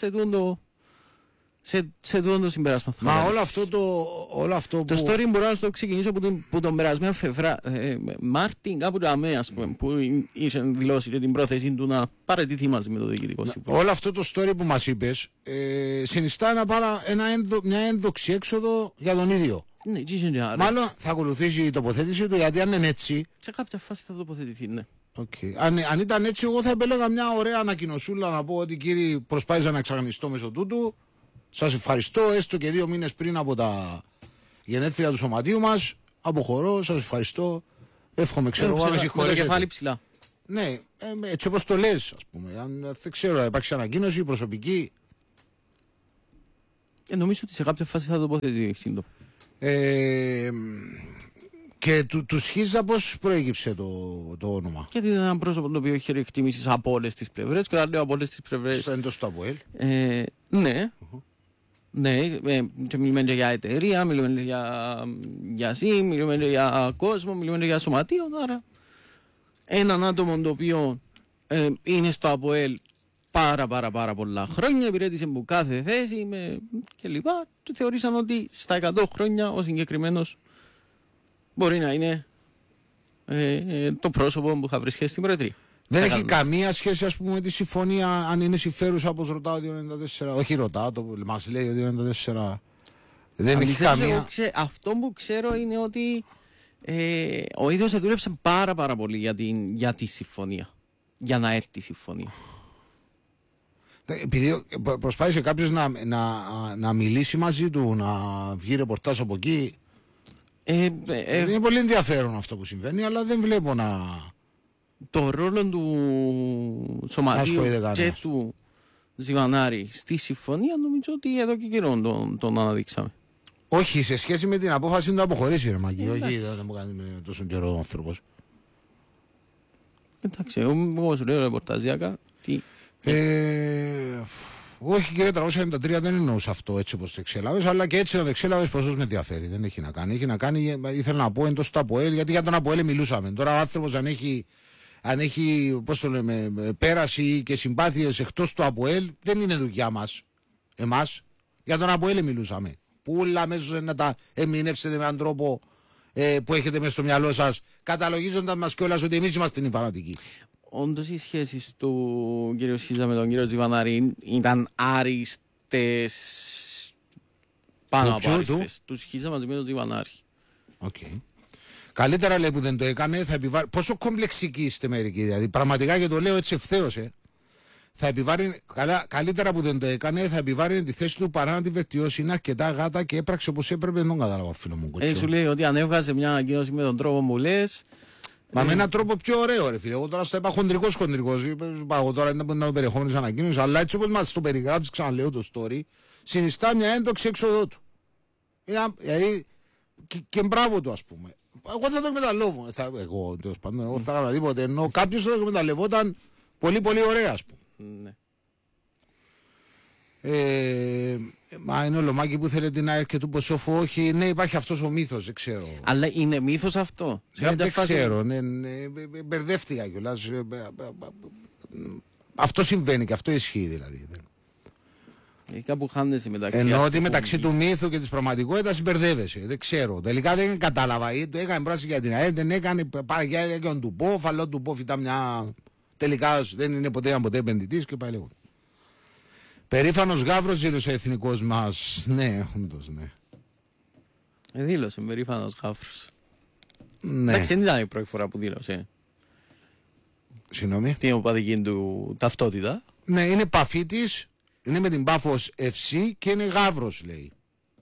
σε τούτο το συμπέρασμα.
Μα όλο αυτό
το story μπορώ να το ξεκινήσω που τον περασμένο Μάρτιν κάπου το ΑΜΕ, που είχε δηλώσει την πρόθεση του να παραιτηθεί μαζί με το Διοικητικό Συμβούλιο.
Όλο αυτό το story που μας είπες συνιστά μια ένδοξη έξοδο για τον ίδιο.
Ναι,
μάλλον θα ακολουθήσει η τοποθέτηση του, γιατί αν είναι έτσι.
Σε κάποια φάση θα τοποθετηθεί, ναι.
Okay. Αν ήταν έτσι, εγώ θα επέλεγα μια ωραία ανακοινωσούλα να πω ότι κύριοι, προσπάθησα να εξαγνιστώ μέσω τούτου. Σας ευχαριστώ, έστω και 2 μήνες πριν από τα γενέθλια του σωματείου μας. Αποχωρώ, σας ευχαριστώ. Εύχομαι, ξέρω εγώ, να με συγχωρέσετε.
Κεφάλι ψηλά.
Ναι, έτσι όπως το λες, ας πούμε. Αν δεν ξέρω, υπάρξει ανακοίνωση προσωπική.
Νομίζω ότι σε κάποια φάση θα τοποθετηθεί.
Και του Σχίζα πώς προέκυψε το όνομα?
Γιατί είναι ένα πρόσωπο το οποίο έχει εκτιμήσεις από όλες τις πλευρές. Και όταν λέω από όλες τις πλευρές.
Εντός του ΑΠΟΕΛ.
Ναι. Ναι, και μιλούμε για εταιρεία, μιλούμε για ΣΥ, μιλούμε για κόσμο, μιλούμε για σωματείο. Άρα, έναν άτομο το οποίο είναι στο ΑΠΟΕΛ πάρα πολλά χρόνια, υπηρέτησε από κάθε θέση κλπ. Του θεωρήσαν ότι στα 100 χρόνια ο συγκεκριμένος μπορεί να είναι το πρόσωπο που θα βρίσκεται στην Προεδρία.
Δεν έχει καμία σχέση, ας πούμε, με τη συμφωνία, αν είναι συμφέρουσα, όπως ρωτάω ο 294. Όχι ρωτάω, μας λέει ο 294. Δεν έχει καμία.
Αυτό που ξέρω είναι ότι ο ίδιος δούλεψε πάρα πολύ για τη συμφωνία. Για να έρθει η συμφωνία.
Επειδή προσπάθησε κάποιος να μιλήσει μαζί του, να βγει ρεπορτάζ από εκεί. Είναι πολύ ενδιαφέρον αυτό που συμβαίνει, αλλά δεν βλέπω να.
Το ρόλο του σωματείου και του Ζιβανάρη στη συμφωνία νομίζω ότι εδώ και καιρό τον αναδείξαμε.
Όχι, σε σχέση με την απόφαση να αποχωρήσει, ρε Μαγκή. Όχι, δεν μου κάνει με τόσο καιρό ο άνθρωπος.
Εντάξει, εγώ σου λέω ρεπορταζιακά.
Όχι, κύριε 393, δεν εννοούσα αυτό έτσι όπως το εξέλαβες, αλλά και έτσι να το εξέλαβες προσώς με ενδιαφέρει. Δεν έχει να κάνει. Έχει να κάνει, ήθελα να πω εντός του ΑΠΟΕΛ, γιατί για τον ΑΠΟΕΛ μιλούσαμε. Τώρα ο άνθρωπος αν έχει πώς το λέμε, πέραση και συμπάθειες εκτός του ΑΠΟΕΛ, δεν είναι δουλειά μας. Εμάς. Για τον ΑΠΟΕΛ μιλούσαμε. Πούλα αμέσως να τα ερμηνεύσετε με έναν τρόπο που έχετε μέσα στο μυαλό σας, καταλογίζοντας μας κιόλας ότι εμείς είμαστε οι φανατικοί.
Όντως οι σχέσεις του κ. Σχίζα με τον κ. Τζιβανάρη ήταν άριστες, πάνω από άριστες. Του Σχίζα μαζί με τον Τζιβανάρη.
Okay. Καλύτερα λέει που δεν το έκανε, θα επιβάρει. Πόσο κομπλεξικοί είστε μερικοί, δηλαδή. Πραγματικά και το λέω έτσι ευθέως. Θα επιβάρει. Καλύτερα που δεν το έκανε, θα επιβάρει τη θέση του παρά να τη βελτιώσει. Είναι αρκετά γάτα και έπραξε όπως έπρεπε. Δεν τον κατάλαβα, φίλο μου.
Σου λέει ότι αν έβγαζε μια ανακοίνωση με τον τρόπο που λες.
Μα με έναν τρόπο πιο ωραίο, ρε φίλε. Εγώ τώρα στο είπα χοντρικός. Εγώ τώρα δεν ήταν το περιεχόμενο τη ανακοίνωση, αλλά έτσι όπως μας το περιγράφει, ξαναλέω το story, συνιστά μια ένδοξη έξοδο του. Δηλαδή, και μπράβο του, ας πούμε. Εγώ θα το εκμεταλλεύω. Εγώ θα έκανα τίποτε. Ενώ κάποιος θα το εκμεταλλευόταν πολύ ωραία, ας πούμε.
Ναι.
Μα είναι ο Λομάκη που θέλει την ΑΕΚ και του Ποσόφου. Όχι, ναι, υπάρχει αυτός ο μύθος, δεν ξέρω.
Αλλά είναι μύθος αυτό.
Δεν ξέρω, μπερδεύτηκα κιόλας. Αυτό συμβαίνει και αυτό ισχύει δηλαδή.
Κάπου χάνεσαι μεταξύ.
Ενώ ότι μεταξύ του μύθου και της πραγματικότητας συμπερδεύεσαι. Δεν ξέρω. Τελικά δεν κατάλαβα. Το έκανε πράσινη για την ΑΕΛ, δεν έκανε παραγγέλια για τον Τουμπόφ, αλλά ο Τουμπόφ ήταν μια. Τελικά δεν είναι ποτέ επενδυτής και πάει λίγο. Περήφανος Γαύρος δήλωσε εθνικός μας. Ναι, όντως, ναι.
Δήλωσε περήφανος Γαύρος.
Ναι.
Εντάξει, δεν ήταν η πρώτη φορά που δήλωσε.
Συγγνώμη.
Τι οπαδική του ταυτότητα.
Ναι, είναι Παφίτης, είναι με την Πάφος FC και είναι Γαύρος, λέει.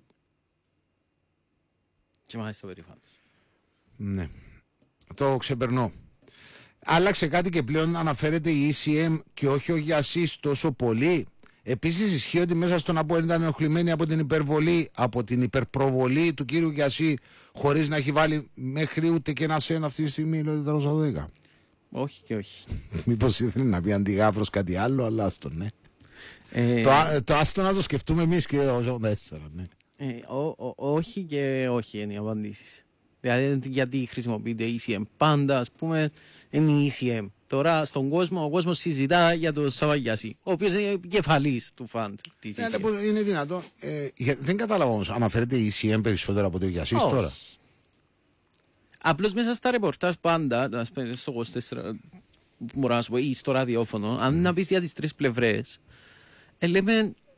Και μάλιστα περήφανος.
Ναι. Το ξεπερνώ. Άλλαξε κάτι και πλέον αναφέρεται η ECM και όχι ο Γιασής τόσο πολύ. Επίσης ισχύει ότι μέσα στον ΑΠΟΕΛ ήταν ενοχλημένοι από την υπερβολή, από την υπερπροβολή του κύριου Γιασί, χωρίς να έχει βάλει μέχρι ούτε και ένα σεν αυτή τη στιγμή, λέει το 412.
Όχι και όχι.
Μήπως ήθελε να πει αντιγάφρος κάτι άλλο, αλλά άστον, ναι. Το άστον να το σκεφτούμε εμείς και ο 4, ναι.
Όχι και όχι είναι οι απαντήσεις. Δηλαδή γιατί χρησιμοποιείται ECM. Πάντα, ας πούμε, είναι η ECM. Τώρα στον κόσμο, ο κόσμος συζητά για τον Σαββαγιάση, ο οποίος είναι επικεφαλής του φαντ της ECM.
Είναι δυνατόν. Δεν κατάλαβα όμως, αναφέρεται η ECM περισσότερο από το Γιασίς τώρα.
Απλώς μέσα στα ρεπορτάζ πάντα, στο 24, μπορώ να σου πω, ή στο ραδιόφωνο, αν να πεις για τις τρεις πλευρές, λέμε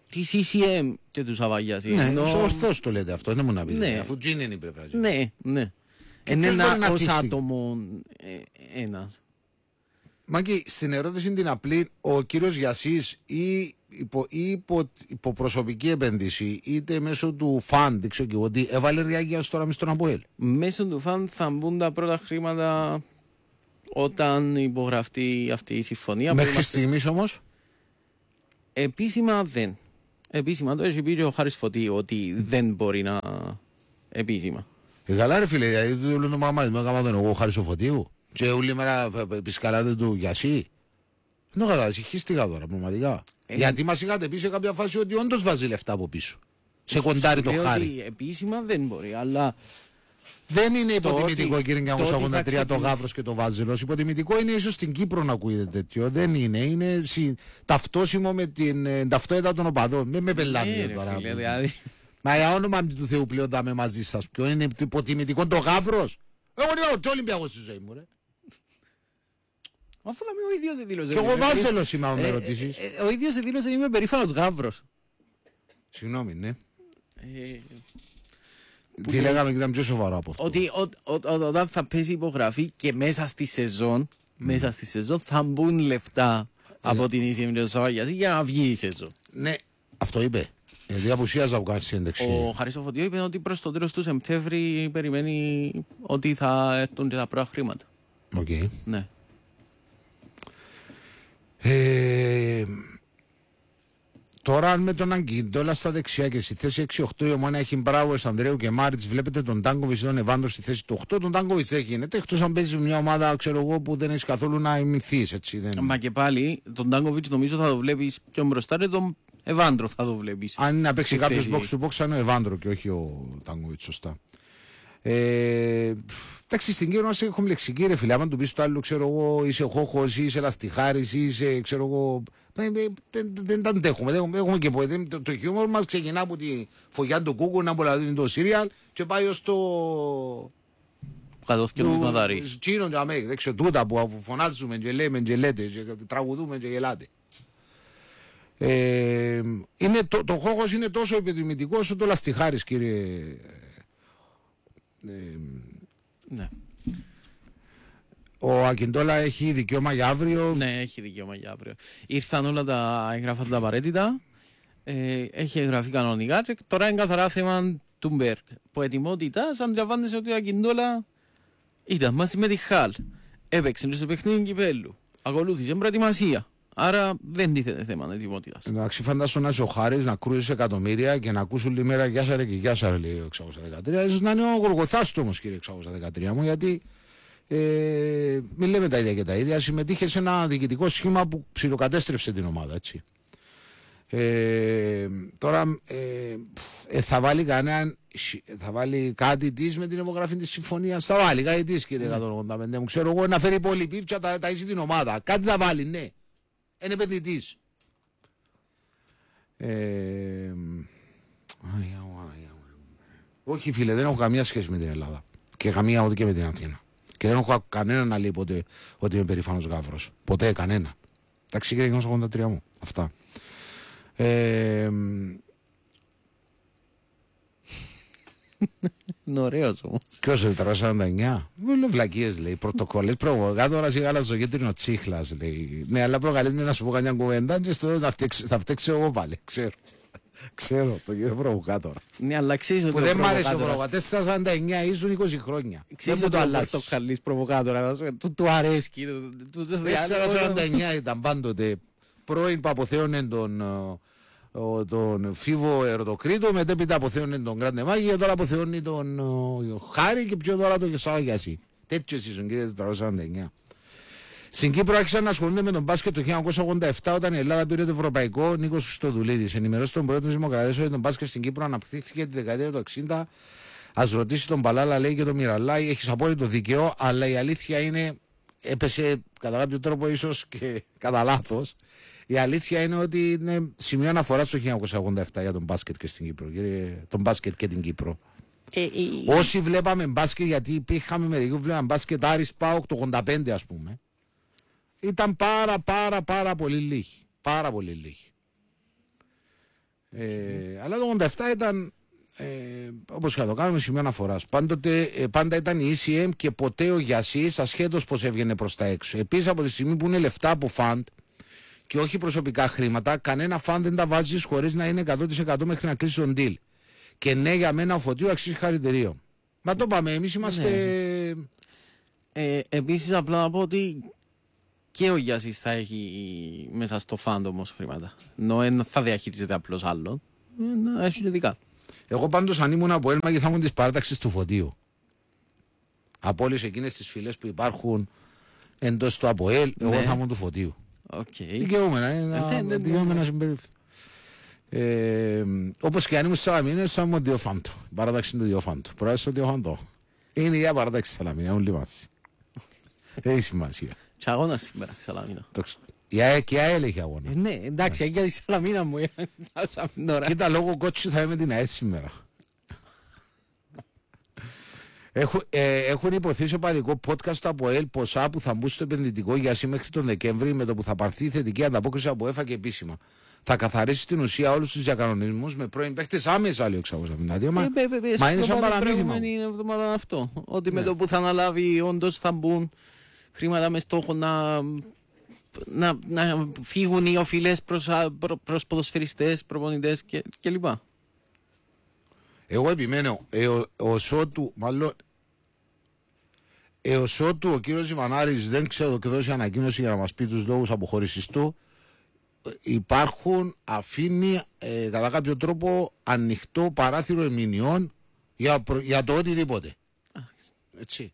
τη CCM και του Σαββαγιάς.
Ναι, ορθώς το λέτε αυτό, δεν μου να πείτε. Ναι. Αφού τζιν είναι η πλευρά.
Ναι, ναι. Είναι ένα ως άτομο ένας.
Μάκη, στην ερώτηση την απλή, ο κύριος Γιασής ή υπό προσωπική επένδυση, είτε μέσω του φαν, δείξω και εγώ, ότι έβαλε ριάγια τώρα μες στον ΑΠΟΕΛ.
Μέσω του φαν θα μπουν τα πρώτα χρήματα όταν υπογραφτεί αυτή η συμφωνία.
Μέχρι στιγμής όμως.
Επίσημα δεν. Επίσημα το έχει πει ο Χάρης Φωτίου ότι δεν μπορεί να επίσημα.
Καλά ρε φίλε, γιατί του λένε το μαμάδι, με έκανα τον εγώ Χάρης Φωτίου και όλη μέρα πισκαλάτε του Γιασί. Δεν το κατάλαβα, συγχύστηκα τώρα πραγματικά. Γιατί μας είχατε πει σε κάποια φάση ότι όντως βάζει λεφτά από πίσω. Σε κοντάρει το Χάρη.
Επίσημα δεν μπορεί, αλλά...
Δεν είναι υποτιμητικό κύριε 1983 το Γαύρος και το Βάζελος. Υποτιμητικό είναι ίσως στην Κύπρο να ακούγεται τέτοιο. Δεν είναι. Είναι ταυτόσιμο με την ταυτότητα των οπαδών. Δεν με πελάτε τώρα. Μα για όνομα του Θεού πλέον τα με μαζί σας. Ποιο είναι υποτιμητικό το Γαύρος. Εγώ είμαι ο Ολυμπιακός στη ζωή μου ρε.
Αφού ο ίδιος δήλωσε.
Και εγώ Βάζελος είμαι αν με ρωτήσεις.
Ο ίδιος δήλωσε είμαι περήφανος Γαύρος.
Συγγνώμη, ναι. Τι λέγαμε και ήταν πιο σοβαρό από αυτό.
Ότι όταν θα πέσει υπογραφή και μέσα στη σεζόν, θα μπουν λεφτά από την ίσια Σαββαγιάση για να βγει η σεζόν.
Ναι, αυτό είπε. Γιατί απουσίαζα από κάτι σύνδεξη.
Ο Χαρίς Φωτίου είπε ότι προς το τέλος του Σεπτέμβρη περιμένει ότι θα έρθουν τα πρώτα χρήματα.
Οκ.
Ναι.
Τώρα με τον Αγκίντολα στα δεξιά και στη θέση 6-8 η Ομόνα έχει Μπράουερς, Ανδρέου και Μάριτς. Βλέπετε τον Τάνκοβιτς, τον Εβάντρο στη θέση του 8. Τον Τάνκοβιτς δεν γίνεται. Εκτός αν παίζει μια ομάδα, ξέρω εγώ, που δεν έχει καθόλου να ημιθείς.
Μα και πάλι τον Τάνκοβιτς νομίζω θα το βλέπεις πιο μπροστά και τον Εβάντρο θα το βλέπεις.
Αν είναι να παίξει κάποιος box to box, θα είναι ο Εβάντρο και όχι ο Τάνκοβιτς, σωστά. Εντάξει, στην Κύπρο είμαστε κομπλεξικοί ρε φίλε. Αν του πεις το άλλο, ξέρω εγώ, είσαι χόχος, είσαι λαστιχάρης, είσαι, ξέρω εγώ. Δεν τα αντέχουμε. Έχουμε και το χιούμορ μας ξεκινά από τη φωλιά του κούκου, να απολαύει το σύριαλ και πάει ως το.
Κατώθηκε του Μαδάρη.
Τσίνο και αμέ, δεν ξέρω, τούτα που φωνάζουμε και λέμε και λέτε, και τραγουδούμε και γελάτε. Το χόχος είναι τόσο επιτιμητικό όσο το λαστιχάρης, κύριε.
Ναι.
Ο Ακιντόλα έχει δικαίωμα για αύριο.
Ναι, έχει δικαίωμα για αύριο. Ήρθαν όλα τα έγγραφα τα απαραίτητα. Έχει εγγραφεί κανονικά. Τώρα είναι καθαρά θέμα του Μπέρκ. Που ετοιμότητα, αντιλαμβάνεσαι ότι ο Ακιντόλα ήταν μαζί με τη Χαλ. Έπαιξε στο παιχνίδι κυπέλλου. Ακολούθησε προετοιμασία. Άρα δεν τίθεται θέμα ετοιμότητας.
Εντάξει, φαντάσου να είσαι ο Χάρης, να κρούζεις εκατομμύρια και να ακούς όλη μέρα γεια σας και γεια σας, λέει ο 613. Ίσως να είναι ο Γολγοθάς του όμως, κύριε 613 μου, γιατί μην λέμε τα ίδια και τα ίδια. Συμμετείχε σε ένα διοικητικό σχήμα που ψιλοκατέστρεψε την ομάδα, έτσι. Τώρα θα βάλει θα βάλει κάτι της με την υπογραφή της συμφωνίας. Θα βάλει κάτι της, κύριε 185 μου. Ξέρω εγώ, να φέρει πολύ πίφτια, τα ίσει την ομάδα. Κάτι θα βάλει, ναι. Είναι επενδυτής. Όχι φίλε, δεν έχω καμία σχέση με την Ελλάδα. Και καμία ούτε και με την Αθήνα. Και δεν έχω κανέναν να λέει ποτέ ότι είμαι περήφανος Γαύρος. Ποτέ κανέναν. Εντάξει κύριε 1983 μου. Αυτά.
Είναι ωραίος όμως.
Ποιος είναι 449? Βούλο βλακίες λέει. Πρωτοκόλλες. Προβοκάτορας ή γάλα στο κέντρινο τσίχλας λέει. Ναι, αλλά προκαλείς με να σου πω κανένα κουβέντα και στο θα φταίξω εγώ πάλι. Ξέρω το κύριο προβοκάτορα.
Ναι, αλλά ξέρεις ότι
που δεν μ' άρεσε ο προβοκάτορας. 449 ήσουν 20 χρόνια.
Ξέρεις ότι ο Πορτοκαλής προβοκάτορας του αρέσκει.
449 ήταν πάντοτε πρώην που αποθέωνε τον Φίβο Ερωτοκρίτο, μετέπειτα αποθέωνε τον Γκράντε Μάγη και τώρα αποθεώνει τον Χάρη και πιο τώρα τον Σαββαγιάση. Τέτοιος ήσουν κύριε 449. Στην Κύπρο άρχισαν να ασχολούνται με τον μπάσκετ το 1987 όταν η Ελλάδα πήρε το ευρωπαϊκό. Νίκος Χριστοδουλίδης ενημερώσει τον πρόεδρο της Δημοκρατίας ότι τον μπάσκετ στην Κύπρο αναπτύχθηκε τη δεκαετία του 60. Ας ρωτήσει τον Παλάλα, λέει, και τον Μιραλάη. Έχεις απόλυτο δίκαιο, αλλά η αλήθεια είναι, έπεσε κατά κάποιο τρόπο ίσως και κατά λάθος. Η αλήθεια είναι ότι είναι σημείο αναφορά στο 1987 για τον μπάσκετ και στην Κύπρο. Τον μπάσκετ και την Κύπρο. Όσοι βλέπαμε μπάσκετ, γιατί υπήρχαμε μερικοί που βλέπαμε μπάσκετ Άρης ΠΑΟΚ το 85 ας πούμε, ήταν πάρα πολύ λίγοι. Πάρα πολύ λίγοι. Αλλά το 87 ήταν, όπως και το κάνουμε, σημείο αναφοράς. Πάντα ήταν η ECM και ποτέ ο Γιασής, ασχέτως πως έβγαινε προς τα έξω. Επίσης, από τη στιγμή που είναι λεφτά από φαντ και όχι προσωπικά χρήματα, κανένα φαντ δεν τα βάζεις χωρίς να είναι 100% μέχρι να κλείσει τον deal. Και ναι, για μένα ο Φωτίου αξίζει χαρητηρίων. Μα το πάμε, εμείς είμαστε...
Επίσης, απλά να πω ότι και ο Γιάσης θα έχει μέσα στο φαντ όμως χρήματα. Ενώ θα διαχειρίζεται απλώς άλλον, να έχει και δικά.
Εγώ πάντως αν ήμουν από Έλμα και θα ήμουν της παράταξης του Φωτίου. Από όλες εκείνες τις φυλές που υπάρχουν εντός του ΑΠΟΕΛ, εγώ θα ήμουν του Φωτίου. Δικαιούμενα συμπεριφθεί. Όπως και αν ήμουν στη Σαλαμίνα, θα ήμουν Διοφάντο. Παράταξη του Διοφάντο. Πρόεδρος του Διοφάντο. Είναι η ίδια παράταξη στη Σαλαμίνα, έχουν λιμάσει. Έχει σημασία.
Και αγώνα σήμερα στη Σαλαμίνα.
Και η ΑΕΛ έχει αγώνα.
Ναι, εντάξει, για τη Σαλαμίνα μου.
Κοίτα, λόγω κότσου θα είμαι την ΑΕΛ σήμερα. Έχουν υποθεί σε παδικό podcast από ΕΛ ποσά που θα μπουν στο επενδυτικό γιασί μέχρι τον Δεκέμβρη, με το που θα πάρθει η θετική ανταπόκριση από ΕΦΑ και επίσημα. Θα καθαρίσει στην ουσία όλους τους διακανονισμούς με πρώην παίχτες άμεσα, λέει ο 652. Μα είναι σαν παραμύθιμα.
Είναι εβδομάδα αυτό. Ότι με το που θα αναλάβει, όντως θα μπουν χρήματα με στόχο να φύγουν οι οφειλές προς ποδοσφαιριστές, προπονητές κλπ.
Εγώ επιμένω, έως ότου ο κύριος Ιβανάρης δεν ξέρω και δώσει ανακοίνωση για να μας πει τους λόγους αποχώρησης του, αφήνει κατά κάποιο τρόπο ανοιχτό παράθυρο εμμηνιών για το οτιδήποτε. Έτσι.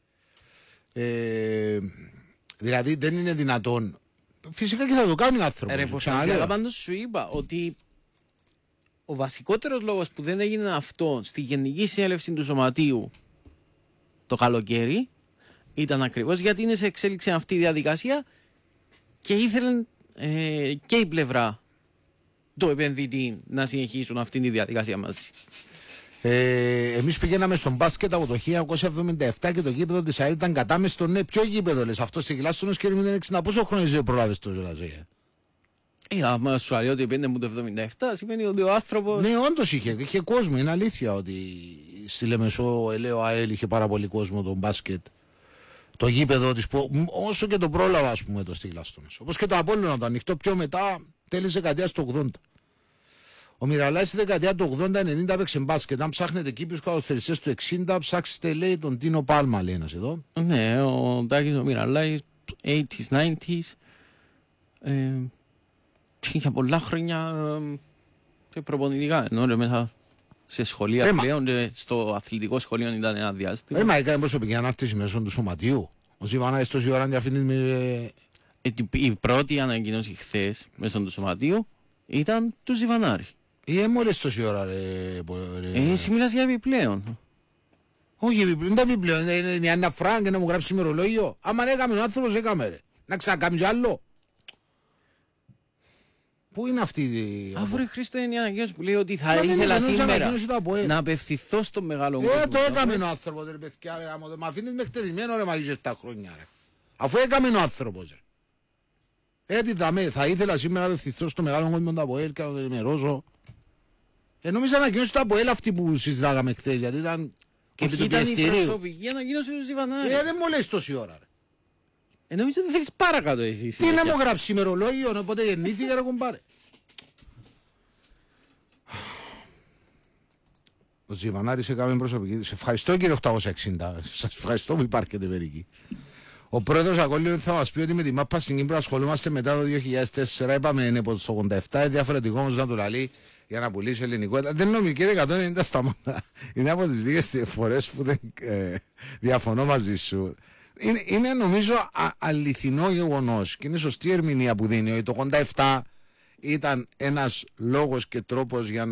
Δηλαδή δεν είναι δυνατόν. Φυσικά και θα το κάνει ο άνθρωπος.
Αλλά πάντως σου είπα ότι ο βασικότερος λόγος που δεν έγινε αυτό στη Γενική Συνέλευση του Σωματείου το καλοκαίρι ήταν ακριβώς γιατί είναι σε εξέλιξη αυτή η διαδικασία και ήθελαν και η πλευρά του επενδυτή να συνεχίσουν αυτή τη διαδικασία μαζί.
Εμείς πηγαίναμε στον μπάσκετ από το 1977 και το γήπεδο της ΑΕΛ ήταν κατάμεστο. Ναι, ποιο γήπεδο λες, αυτό στη Γλάστονος και 60. Πόσο χρόνο ζωή προλάβες το Ζελαζέ?
Άμα σου λέει ότι πέντε μου το 77 σημαίνει ότι ο άνθρωπος...
Ναι, όντως είχε κόσμο, είναι αλήθεια ότι στη Λεμεσό Ελέο ΑΕΛ είχε πάρα πολύ κόσμο τον μπάσκετ. Το γήπεδο της, όσο και το πρόλαβα ας πούμε το στη Γλάστονος. Όπως και το Απόλλωνα, το ανοιχτό πιο μετά, τέλης δεκαετίας του 80. Ο Μιραλάης στη δεκαετία του 80-90 έπαιξε μπάσκετ. Αν ψάχνετε Κύπριους κατοσφαιριστές του 60, ψάξτε λέει τον Τίνο Πάλμα, λέει ένας εδώ.
Ναι, ο Τάκης ο Μιραλάης, 80s, 90s. Είχε πολλά χρόνια προπονητικά, ενώ μέσα σε σχολεία πλέον, στο αθλητικό σχολείο ήταν ένα διάστημα.
Μα έκανε προσωπική ανάρτηση μέσω του σωματείου. Ο Ζιβανάης τόση ώρα διαφήνει με...
Η πρώτη ανακοίνωση χθες μέσω του σωματείου ήταν του Ζιβανάρη.
Μόλις τόση ώρα ρε...
Εσύ μιλάς για επιπλέον.
Όχι επιπλέον, δεν τα επιπλέον, είναι ένα φράγκ να μου γράψει ημερολόγιο. Άμα έκαμε ο άνθρωπος έκαμε ρε. Να ξανακάμει κι άλλο. Πού είναι αυτή η...
Αφού ρε Χρήστο είναι η ανακοίνωση που λέει ότι θα ήθελα σήμερα να απευθυνθώ στο μεγάλο κόσμο.
Το έκαμε ο άνθρωπος ρε παιδιά ρε. Μ' αφήνεις με χτεδημένο ρε μαγείς 7 χρόνια ρε. Αφού έκαμε ο άνθρωπος ρε. Έτσι θα ήθελα σήμερα να απευθυνθώ στο μεγάλο κόσμο του ΑΠΟΕΛ και να το ενημερώσω. Νόμιζα ανακοίνωση του ΑΠΟΕΛ αυτή που συζητάγαμε χθες, γιατί ήταν και επί του πιεστηρίου.
Ήταν η προσωπική ανακοίνωση του Ζιβανάρη.
Δεν μου λες τόση ώρα ρε.
Νομίζω ότι θέλεις παρακάτω εσύ.
Τι να μου γράψει ημερολόγιο, οπότε γεννήθηκε ρε κομπάρε. Ο Ζιβανάρης έκαμε προσωπική. Σε ευχαριστώ κύριε 860. Σας ευχαριστώ που υπάρχετε μερικοί. Ο πρόεδρος Ακόλυου θα μας πει ότι με τη μάπα στην Κύπρο ασχολούμαστε μετά το 2004. Είπαμε είναι από το 87. Διαφορετικό όμως να το λαλεί για να πουλήσει ελληνικό. Δεν νομίζω κύριε 190 σταμάτα. Είναι από τις λίγες φορές που δεν διαφωνώ μαζί σου. Είναι νομίζω αληθινό γεγονός και είναι σωστή ερμηνεία που δίνει ότι το 87 ήταν ένας λόγος και τρόπος για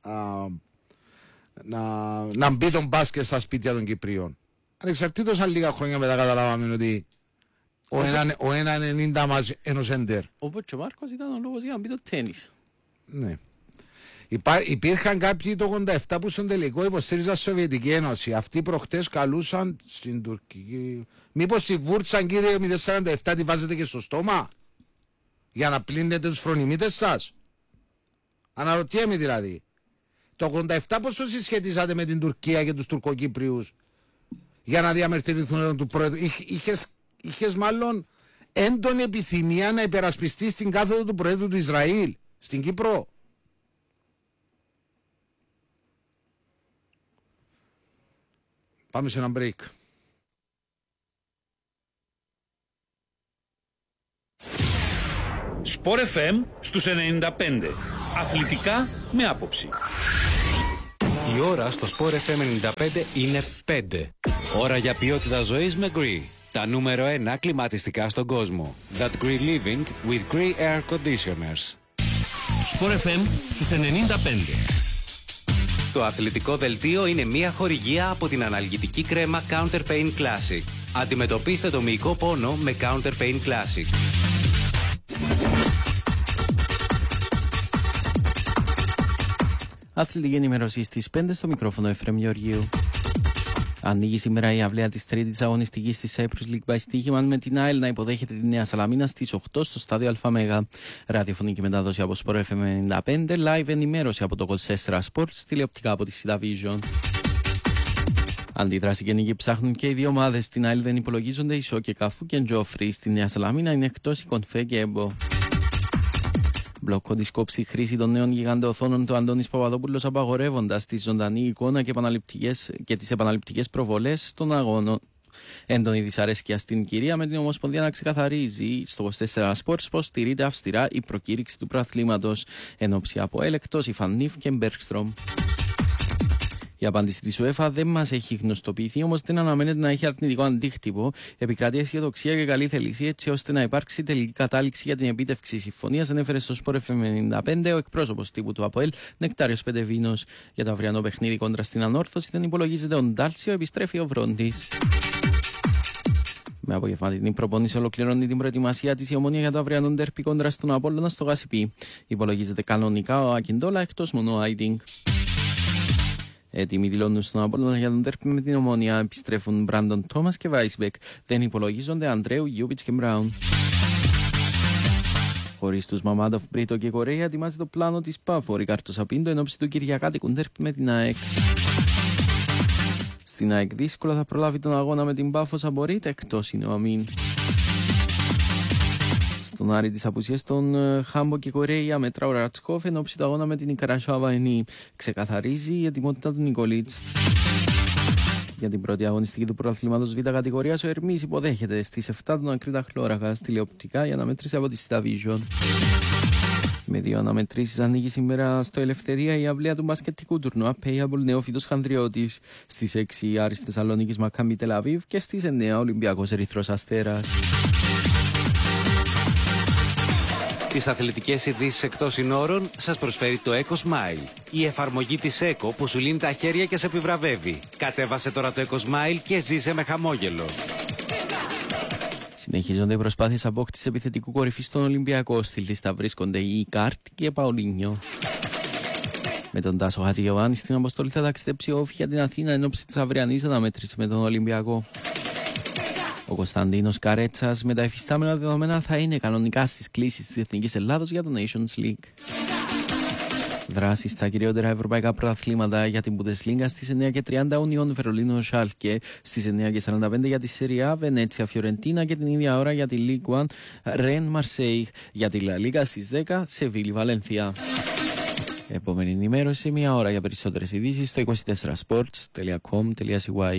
να μπει τον μπάσκετ στα σπίτια των Κυπρίων. Ανεξαρτήτως αν λίγα χρόνια μετά καταλάβαμε ότι ο 1,90 μας ένας εντερ.
Ο Ποτσομάρκος ήταν ο λόγος για να μπει το τένις.
Ναι. Υπήρχαν κάποιοι το 87 που στον τελικό υποστήριζαν Σοβιετική Ένωση. Αυτοί προχτές καλούσαν στην τουρκική... Μήπως τη βούρτσαν κύριε 047 τη βάζετε και στο στόμα για να πλύνετε τους φρονιμίτες σας. Αναρωτιέμαι δηλαδή. Το 87 πώς το συσχετίζατε με την Τουρκία και τους Τουρκοκύπριους για να διαμαρτυρηθούν του Πρόεδρου? Είχες μάλλον έντονη επιθυμία να υπερασπιστείς την κάθοδο του Προέδρου του Ισραήλ στην Κύπρο. Πάμε σε ένα break.
Sport FM στους 95. Αθλητικά με άποψη.
Η ώρα στο Sport FM 95 είναι 5.
Ώρα για ποιότητα ζωής με Gree. Τα νούμερο 1 κλιματιστικά στον κόσμο. That Gree Living with Gree Air Conditioners.
Sport FM στους 95.
Το αθλητικό δελτίο είναι μια χορηγία από την αναλγητική κρέμα Counter Pain Classic. Αντιμετωπίστε το μυϊκό πόνο με Counter Pain Classic.
Αθλητική ενημέρωση στις 5 στο μικρόφωνο Εφραίμ Γεωργίου. Ανοίγει σήμερα η αυλαία της τρίτης αγωνιστικής της Cyprus League by στοίχημα με την ΑΕΛ να υποδέχεται τη Νέα Σαλαμίνα στις 8 στο στάδιο Αλφαμέγα. Ραδιοφωνική μετάδοση από Sport FM 95, live ενημέρωση από το 24 Sports, τηλεοπτικά από τη Sida Vision. Αντίδραση και νίκη ψάχνουν και οι δύο ομάδες. Στην ΑΕΛ δεν υπολογίζονται η Σο και Καφού και Τζόφρι. Στη Νέα Σαλαμίνα είναι εκτός η Κονφέ και Έμπο. Μπλοκ κωδισκόψη χρήση των νέων γιγαντοοθόνων του Αντώνης Παπαδόπουλος, απαγορεύοντας τη ζωντανή εικόνα και τις επαναληπτικές προβολές των αγώνων. Έντονη δυσαρέσκεια στην κυρία, με την Ομοσπονδία να ξεκαθαρίζει στο 24 Sports πως στηρείται αυστηρά η προκήρυξη του προαθλήματος. Ενόψει από έλεκτος η Φανίφ και Μπέρκστρομ. Η απάντηση της UEFA δεν μας έχει γνωστοποιηθεί, όμως δεν αναμένεται να έχει αρνητικό αντίκτυπο. Επικρατεί αισιοδοξία και καλή θέληση, έτσι ώστε να υπάρξει τελική κατάληξη για την επίτευξη συμφωνίας, ανέφερε στο Sport FM 95 ο εκπρόσωπος τύπου του ΑΠΟΕΛ, Νεκτάριος Πεντεβίνος. Για το αυριανό παιχνίδι κόντρα στην Ανόρθωση δεν υπολογίζεται ο Ντάλσιο, επιστρέφει ο Βρόντις. Με απογευματινή προπόνηση ολοκληρώνει την προετοιμασία της η Ομόνια για το αυριανό ντέρπι κόντρα στον Απόλλωνα στο Γασιπί. Υπολογίζεται κανονικά ο Ακιντόλα, εκτός μόνο ο Άιντινγκ. Έτοιμοι δηλώνουν στον Απόλλωνα για τον τέρπι με την Ομόνια. Επιστρέφουν Μπράντον Τόμας και Βάισμπεκ. Δεν υπολογίζονται Αντρέου, Γιούβιτς και Μπράουν. Χωρίς τους Μαμάντοφ, Μπρίτο και Κορέα, ετοιμάζει το πλάνο της ΠΑΦΟ. Ρικάρτο Σαπίντο εν ώψη του Κυριακάτικου τέρπι με την ΑΕΚ. Στην ΑΕΚ δύσκολα θα προλάβει τον αγώνα με την ΠΑΦΟ Σαμπορίτ, εκτός είναι ο Αμίν. Στον Άρη της απουσίας των Χάμπο και Κορέα μετρά ο Ρατσκόφ εν ώψη του αγώνα με την Ικαρασάβα Ενή. Ξεκαθαρίζει η ετοιμότητα του Νικολίτς. Για την πρώτη αγωνιστική του πρωταθλήματος Β' κατηγορίας, ο Ερμής υποδέχεται στις 7 τον Ακρίτα Χλώραχα τηλεοπτικά για αναμέτρηση από τη Sida Vision. Με δύο αναμετρήσεις ανοίγει σήμερα στο Ελευθερία η αυλαία του μπασκετικού τουρνουά Payable Νεόφυτος Χανδριώτης. Στις 6 Άρης Θεσσαλονίκης Μακάμπι Τελαβίβ και στις 9 Ολυμπιακός Ερυθρός Αστέρας.
Τις αθλητικές ειδήσεις εκτός συνόρων σας προσφέρει το Eco Smile. Η εφαρμογή της Eco που σου λύνει τα χέρια και σε επιβραβεύει. Κατέβασε τώρα το Eco Smile και ζήσε με χαμόγελο.
Συνεχίζονται οι προσπάθειες απόκτησης επιθετικού κορυφή στον Ολυμπιακό. Στη λίστα βρίσκονται η Ικάρτ και Παολίνιο. Με τον Τάσο Χατζηγιοβάνη στην αποστολή θα ταξιδέψει ο Όφη για την Αθήνα εν ώψη της αυριανής αναμέτρησης με τον Ολυμπιακό. Ο Κωνσταντίνος Καρέτσας με τα εφιστάμενα δεδομένα θα είναι κανονικά στις κλήσεις της Εθνικής Ελλάδος για το Nations League. Δράση στα κυριότερα ευρωπαϊκά πρωταθλήματα για την Bundesliga στις 9:30 Union Βερολίνο Schalke, στις 9:45 για τη Serie A Βενέτσια Φιωρεντίνα και την ίδια ώρα για τη Ligue 1 Rennes Marseille, για τη La Liga στις 10 Σεβίλη Βαλένθια. Επόμενη ενημέρωση σε μία ώρα. Για περισσότερες ειδήσεις στο 24sports.com.cy.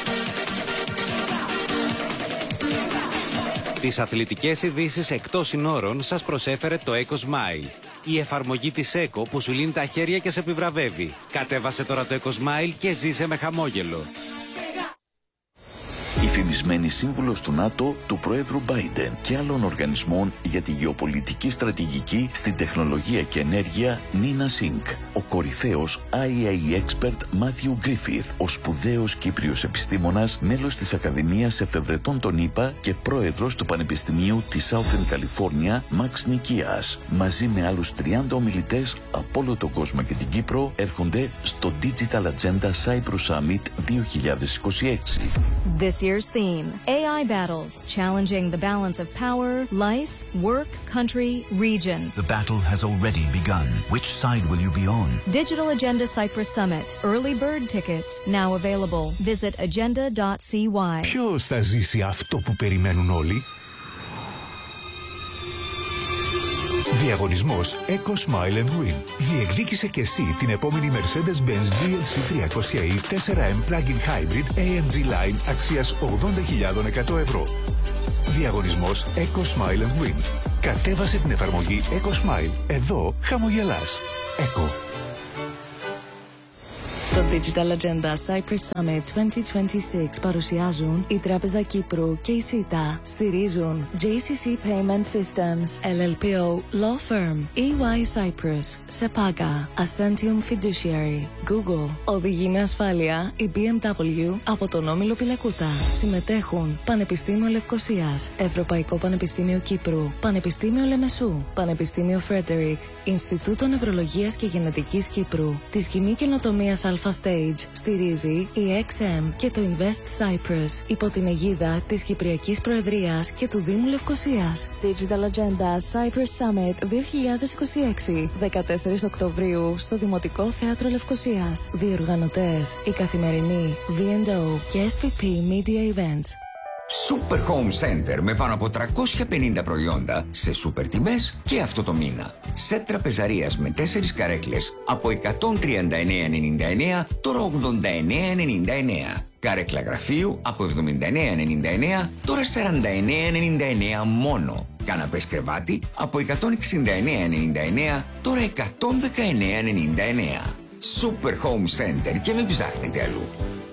Τις αθλητικές ειδήσεις εκτός συνόρων σας προσέφερε το Eco Smile. Η εφαρμογή της Eco που σου λύνει τα χέρια και σε επιβραβεύει. Κατέβασε τώρα το Eco Smile και ζήσε με χαμόγελο.
Η φημισμένη σύμβουλος του ΝΑΤΟ, του Προέδρου Biden και άλλων οργανισμών για τη γεωπολιτική στρατηγική στην τεχνολογία και ενέργεια, Νίνα Σινκ. Ο κορυφαίος IAEA expert Μάθιου Γκρίφιθ, ο σπουδαίος Κύπριος επιστήμονας, μέλος της Ακαδημίας Εφευρετών των ΗΠΑ και πρόεδρος του Πανεπιστημίου της Southern California, Μαξ Νικίας. Μαζί με άλλους 30 ομιλητές από όλο τον κόσμο και την Κύπρο έρχονται στο Digital Agenda Cyprus Summit 2026.
This year year's theme, AI Battles, challenging the balance of power, life, work, country, region.
The battle has already begun. Which side will you be on?
Digital Agenda Cyprus Summit. Early bird tickets now available. Visit agenda.cy.
Ποιος θα ζήσει αυτό που περιμένουν όλοι? Διαγωνισμός Eco Smile and Win. Διεκδίκησε και εσύ την επόμενη Mercedes-Benz GLC 300e 4M Plug-in Hybrid AMG Line αξίας 80.100 ευρώ. Διαγωνισμός Eco Smile and Win. Κατέβασε την εφαρμογή Eco Smile. Εδώ χαμογελάς. Eco.
Το Digital Agenda Cyprus Summit 2026 παρουσιάζουν η Τράπεζα Κύπρου και η ΣΥΤΑ. Στηρίζουν JCC Payment Systems, LLPO Law Firm, EY Cyprus, SEPAGA, Ascentium Fiduciary, Google. Οδηγεί με ασφάλεια η BMW από τον Όμιλο Πιλακούτα. Συμμετέχουν Πανεπιστήμιο Λευκωσίας, Ευρωπαϊκό Πανεπιστήμιο Κύπρου, Πανεπιστήμιο Λεμεσού, Πανεπιστήμιο Φρέντερικ, Ινστιτούτο Νευρολογίας και Γενετικής Κύπρου, τη Σχημή Καινοτομίας Alpha Stage. Στηρίζει η XM και το Invest Cyprus υπό την αιγίδα της Κυπριακής Προεδρίας και του Δήμου Λευκωσίας. Digital Agenda Cyprus Summit 2026, 14 Οκτωβρίου στο Δημοτικό Θέατρο Λευκωσίας. Διοργανωτές η Καθημερινή, V&O και SPP Media Events.
Super Home Center με πάνω από 350 προϊόντα σε σούπερ τιμές και αυτό το μήνα. Σετ τραπεζαρίας με 4 καρέκλες από 139,99 τώρα 89,99. Καρέκλα γραφείου από 79,99 τώρα 49,99 μόνο. Καναπές κρεβάτι από 169,99 τώρα 119,99. Super Home Center και μην ψάχνετε αλλού.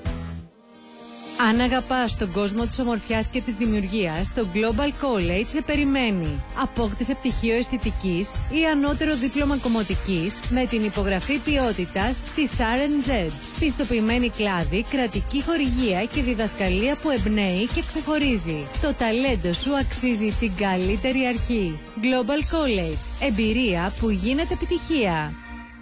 Αν αγαπάς τον κόσμο της ομορφιάς και της δημιουργίας, το Global College σε περιμένει. Απόκτησε πτυχίο αισθητικής ή ανώτερο δίπλωμα κομμωτικής με την υπογραφή ποιότητας της R&Z. Πιστοποιημένη κλάδη, κρατική χορηγία και διδασκαλία που εμπνέει και ξεχωρίζει. Το ταλέντο σου αξίζει την καλύτερη αρχή. Global College. Εμπειρία που γίνεται επιτυχία.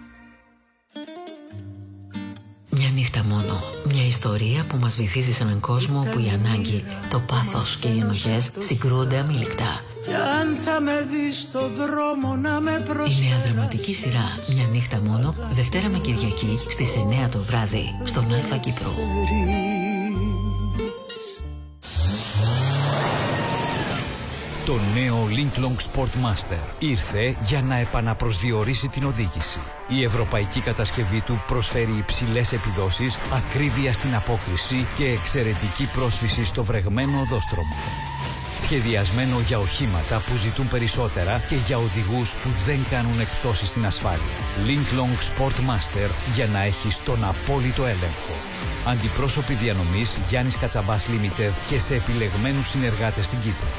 Μια νύχτα μόνο. Μια ιστορία που μας βυθίζει σε έναν κόσμο που η ανάγκη, το πάθος και οι ενοχές συγκρούονται αμήλικτα.
Κι αν θα με δεις στο δρόμο να με προσφέρεις.
Η νέα δραματική σειρά Μια νύχτα μόνο, Δευτέρα με Κυριακή στις 9 το βράδυ στον Αλφα Κύπρο.
Το νέο Linklong Sportmaster ήρθε για να επαναπροσδιορίσει την οδήγηση. Η ευρωπαϊκή κατασκευή του προσφέρει υψηλές επιδόσεις, ακρίβεια στην απόκριση και εξαιρετική πρόσφυση στο βρεγμένο οδόστρωμα. Σχεδιασμένο για οχήματα που ζητούν περισσότερα και για οδηγούς που δεν κάνουν εκπτώσεις στην ασφάλεια. Linklong Sportmaster για να έχεις τον απόλυτο έλεγχο. Αντιπρόσωποι διανομής Γιάννης Κατσαμπάς Limited και σε επιλεγμένους συνεργάτες στην Κύπρο.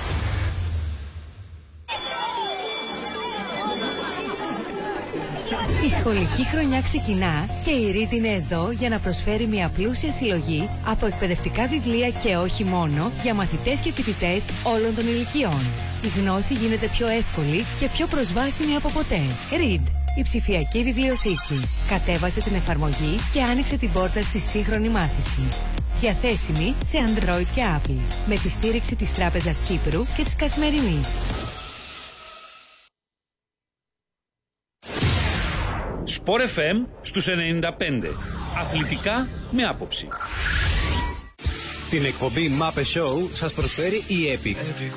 Η σχολική χρονιά ξεκινά και η Read είναι εδώ για να προσφέρει μια πλούσια συλλογή από εκπαιδευτικά βιβλία και όχι μόνο για μαθητές και φοιτητές όλων των ηλικιών. Η γνώση γίνεται πιο εύκολη και πιο προσβάσιμη από ποτέ. Read, η ψηφιακή βιβλιοθήκη. Κατέβασε την εφαρμογή και άνοιξε την πόρτα στη σύγχρονη μάθηση. Διαθέσιμη σε Android και Apple, με τη στήριξη της Τράπεζας Κύπρου και της Καθημερινής.
Sport FM στους 95. Αθλητικά με άποψη.
Την εκπομπή Mape Show σας προσφέρει η Epic.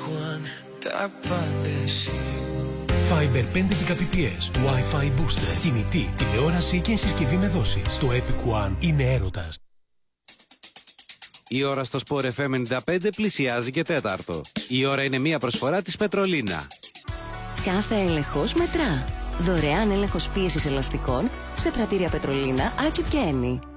Fiber 5 Mbps, Wi-Fi booster, κινητή, τηλεόραση και συσκευή με δόσεις. Το Epic One είναι έρωτας.
Η ώρα στο Sport FM 95 πλησιάζει και τέταρτο. Η ώρα είναι μια προσφορά της Πετρολίνα.
Κάθε έλεγχος μετρά. Δωρεάν έλεγχος πίεσης ελαστικών σε πρατήρια Πετρολίνα, Άτσιπ και Έμι.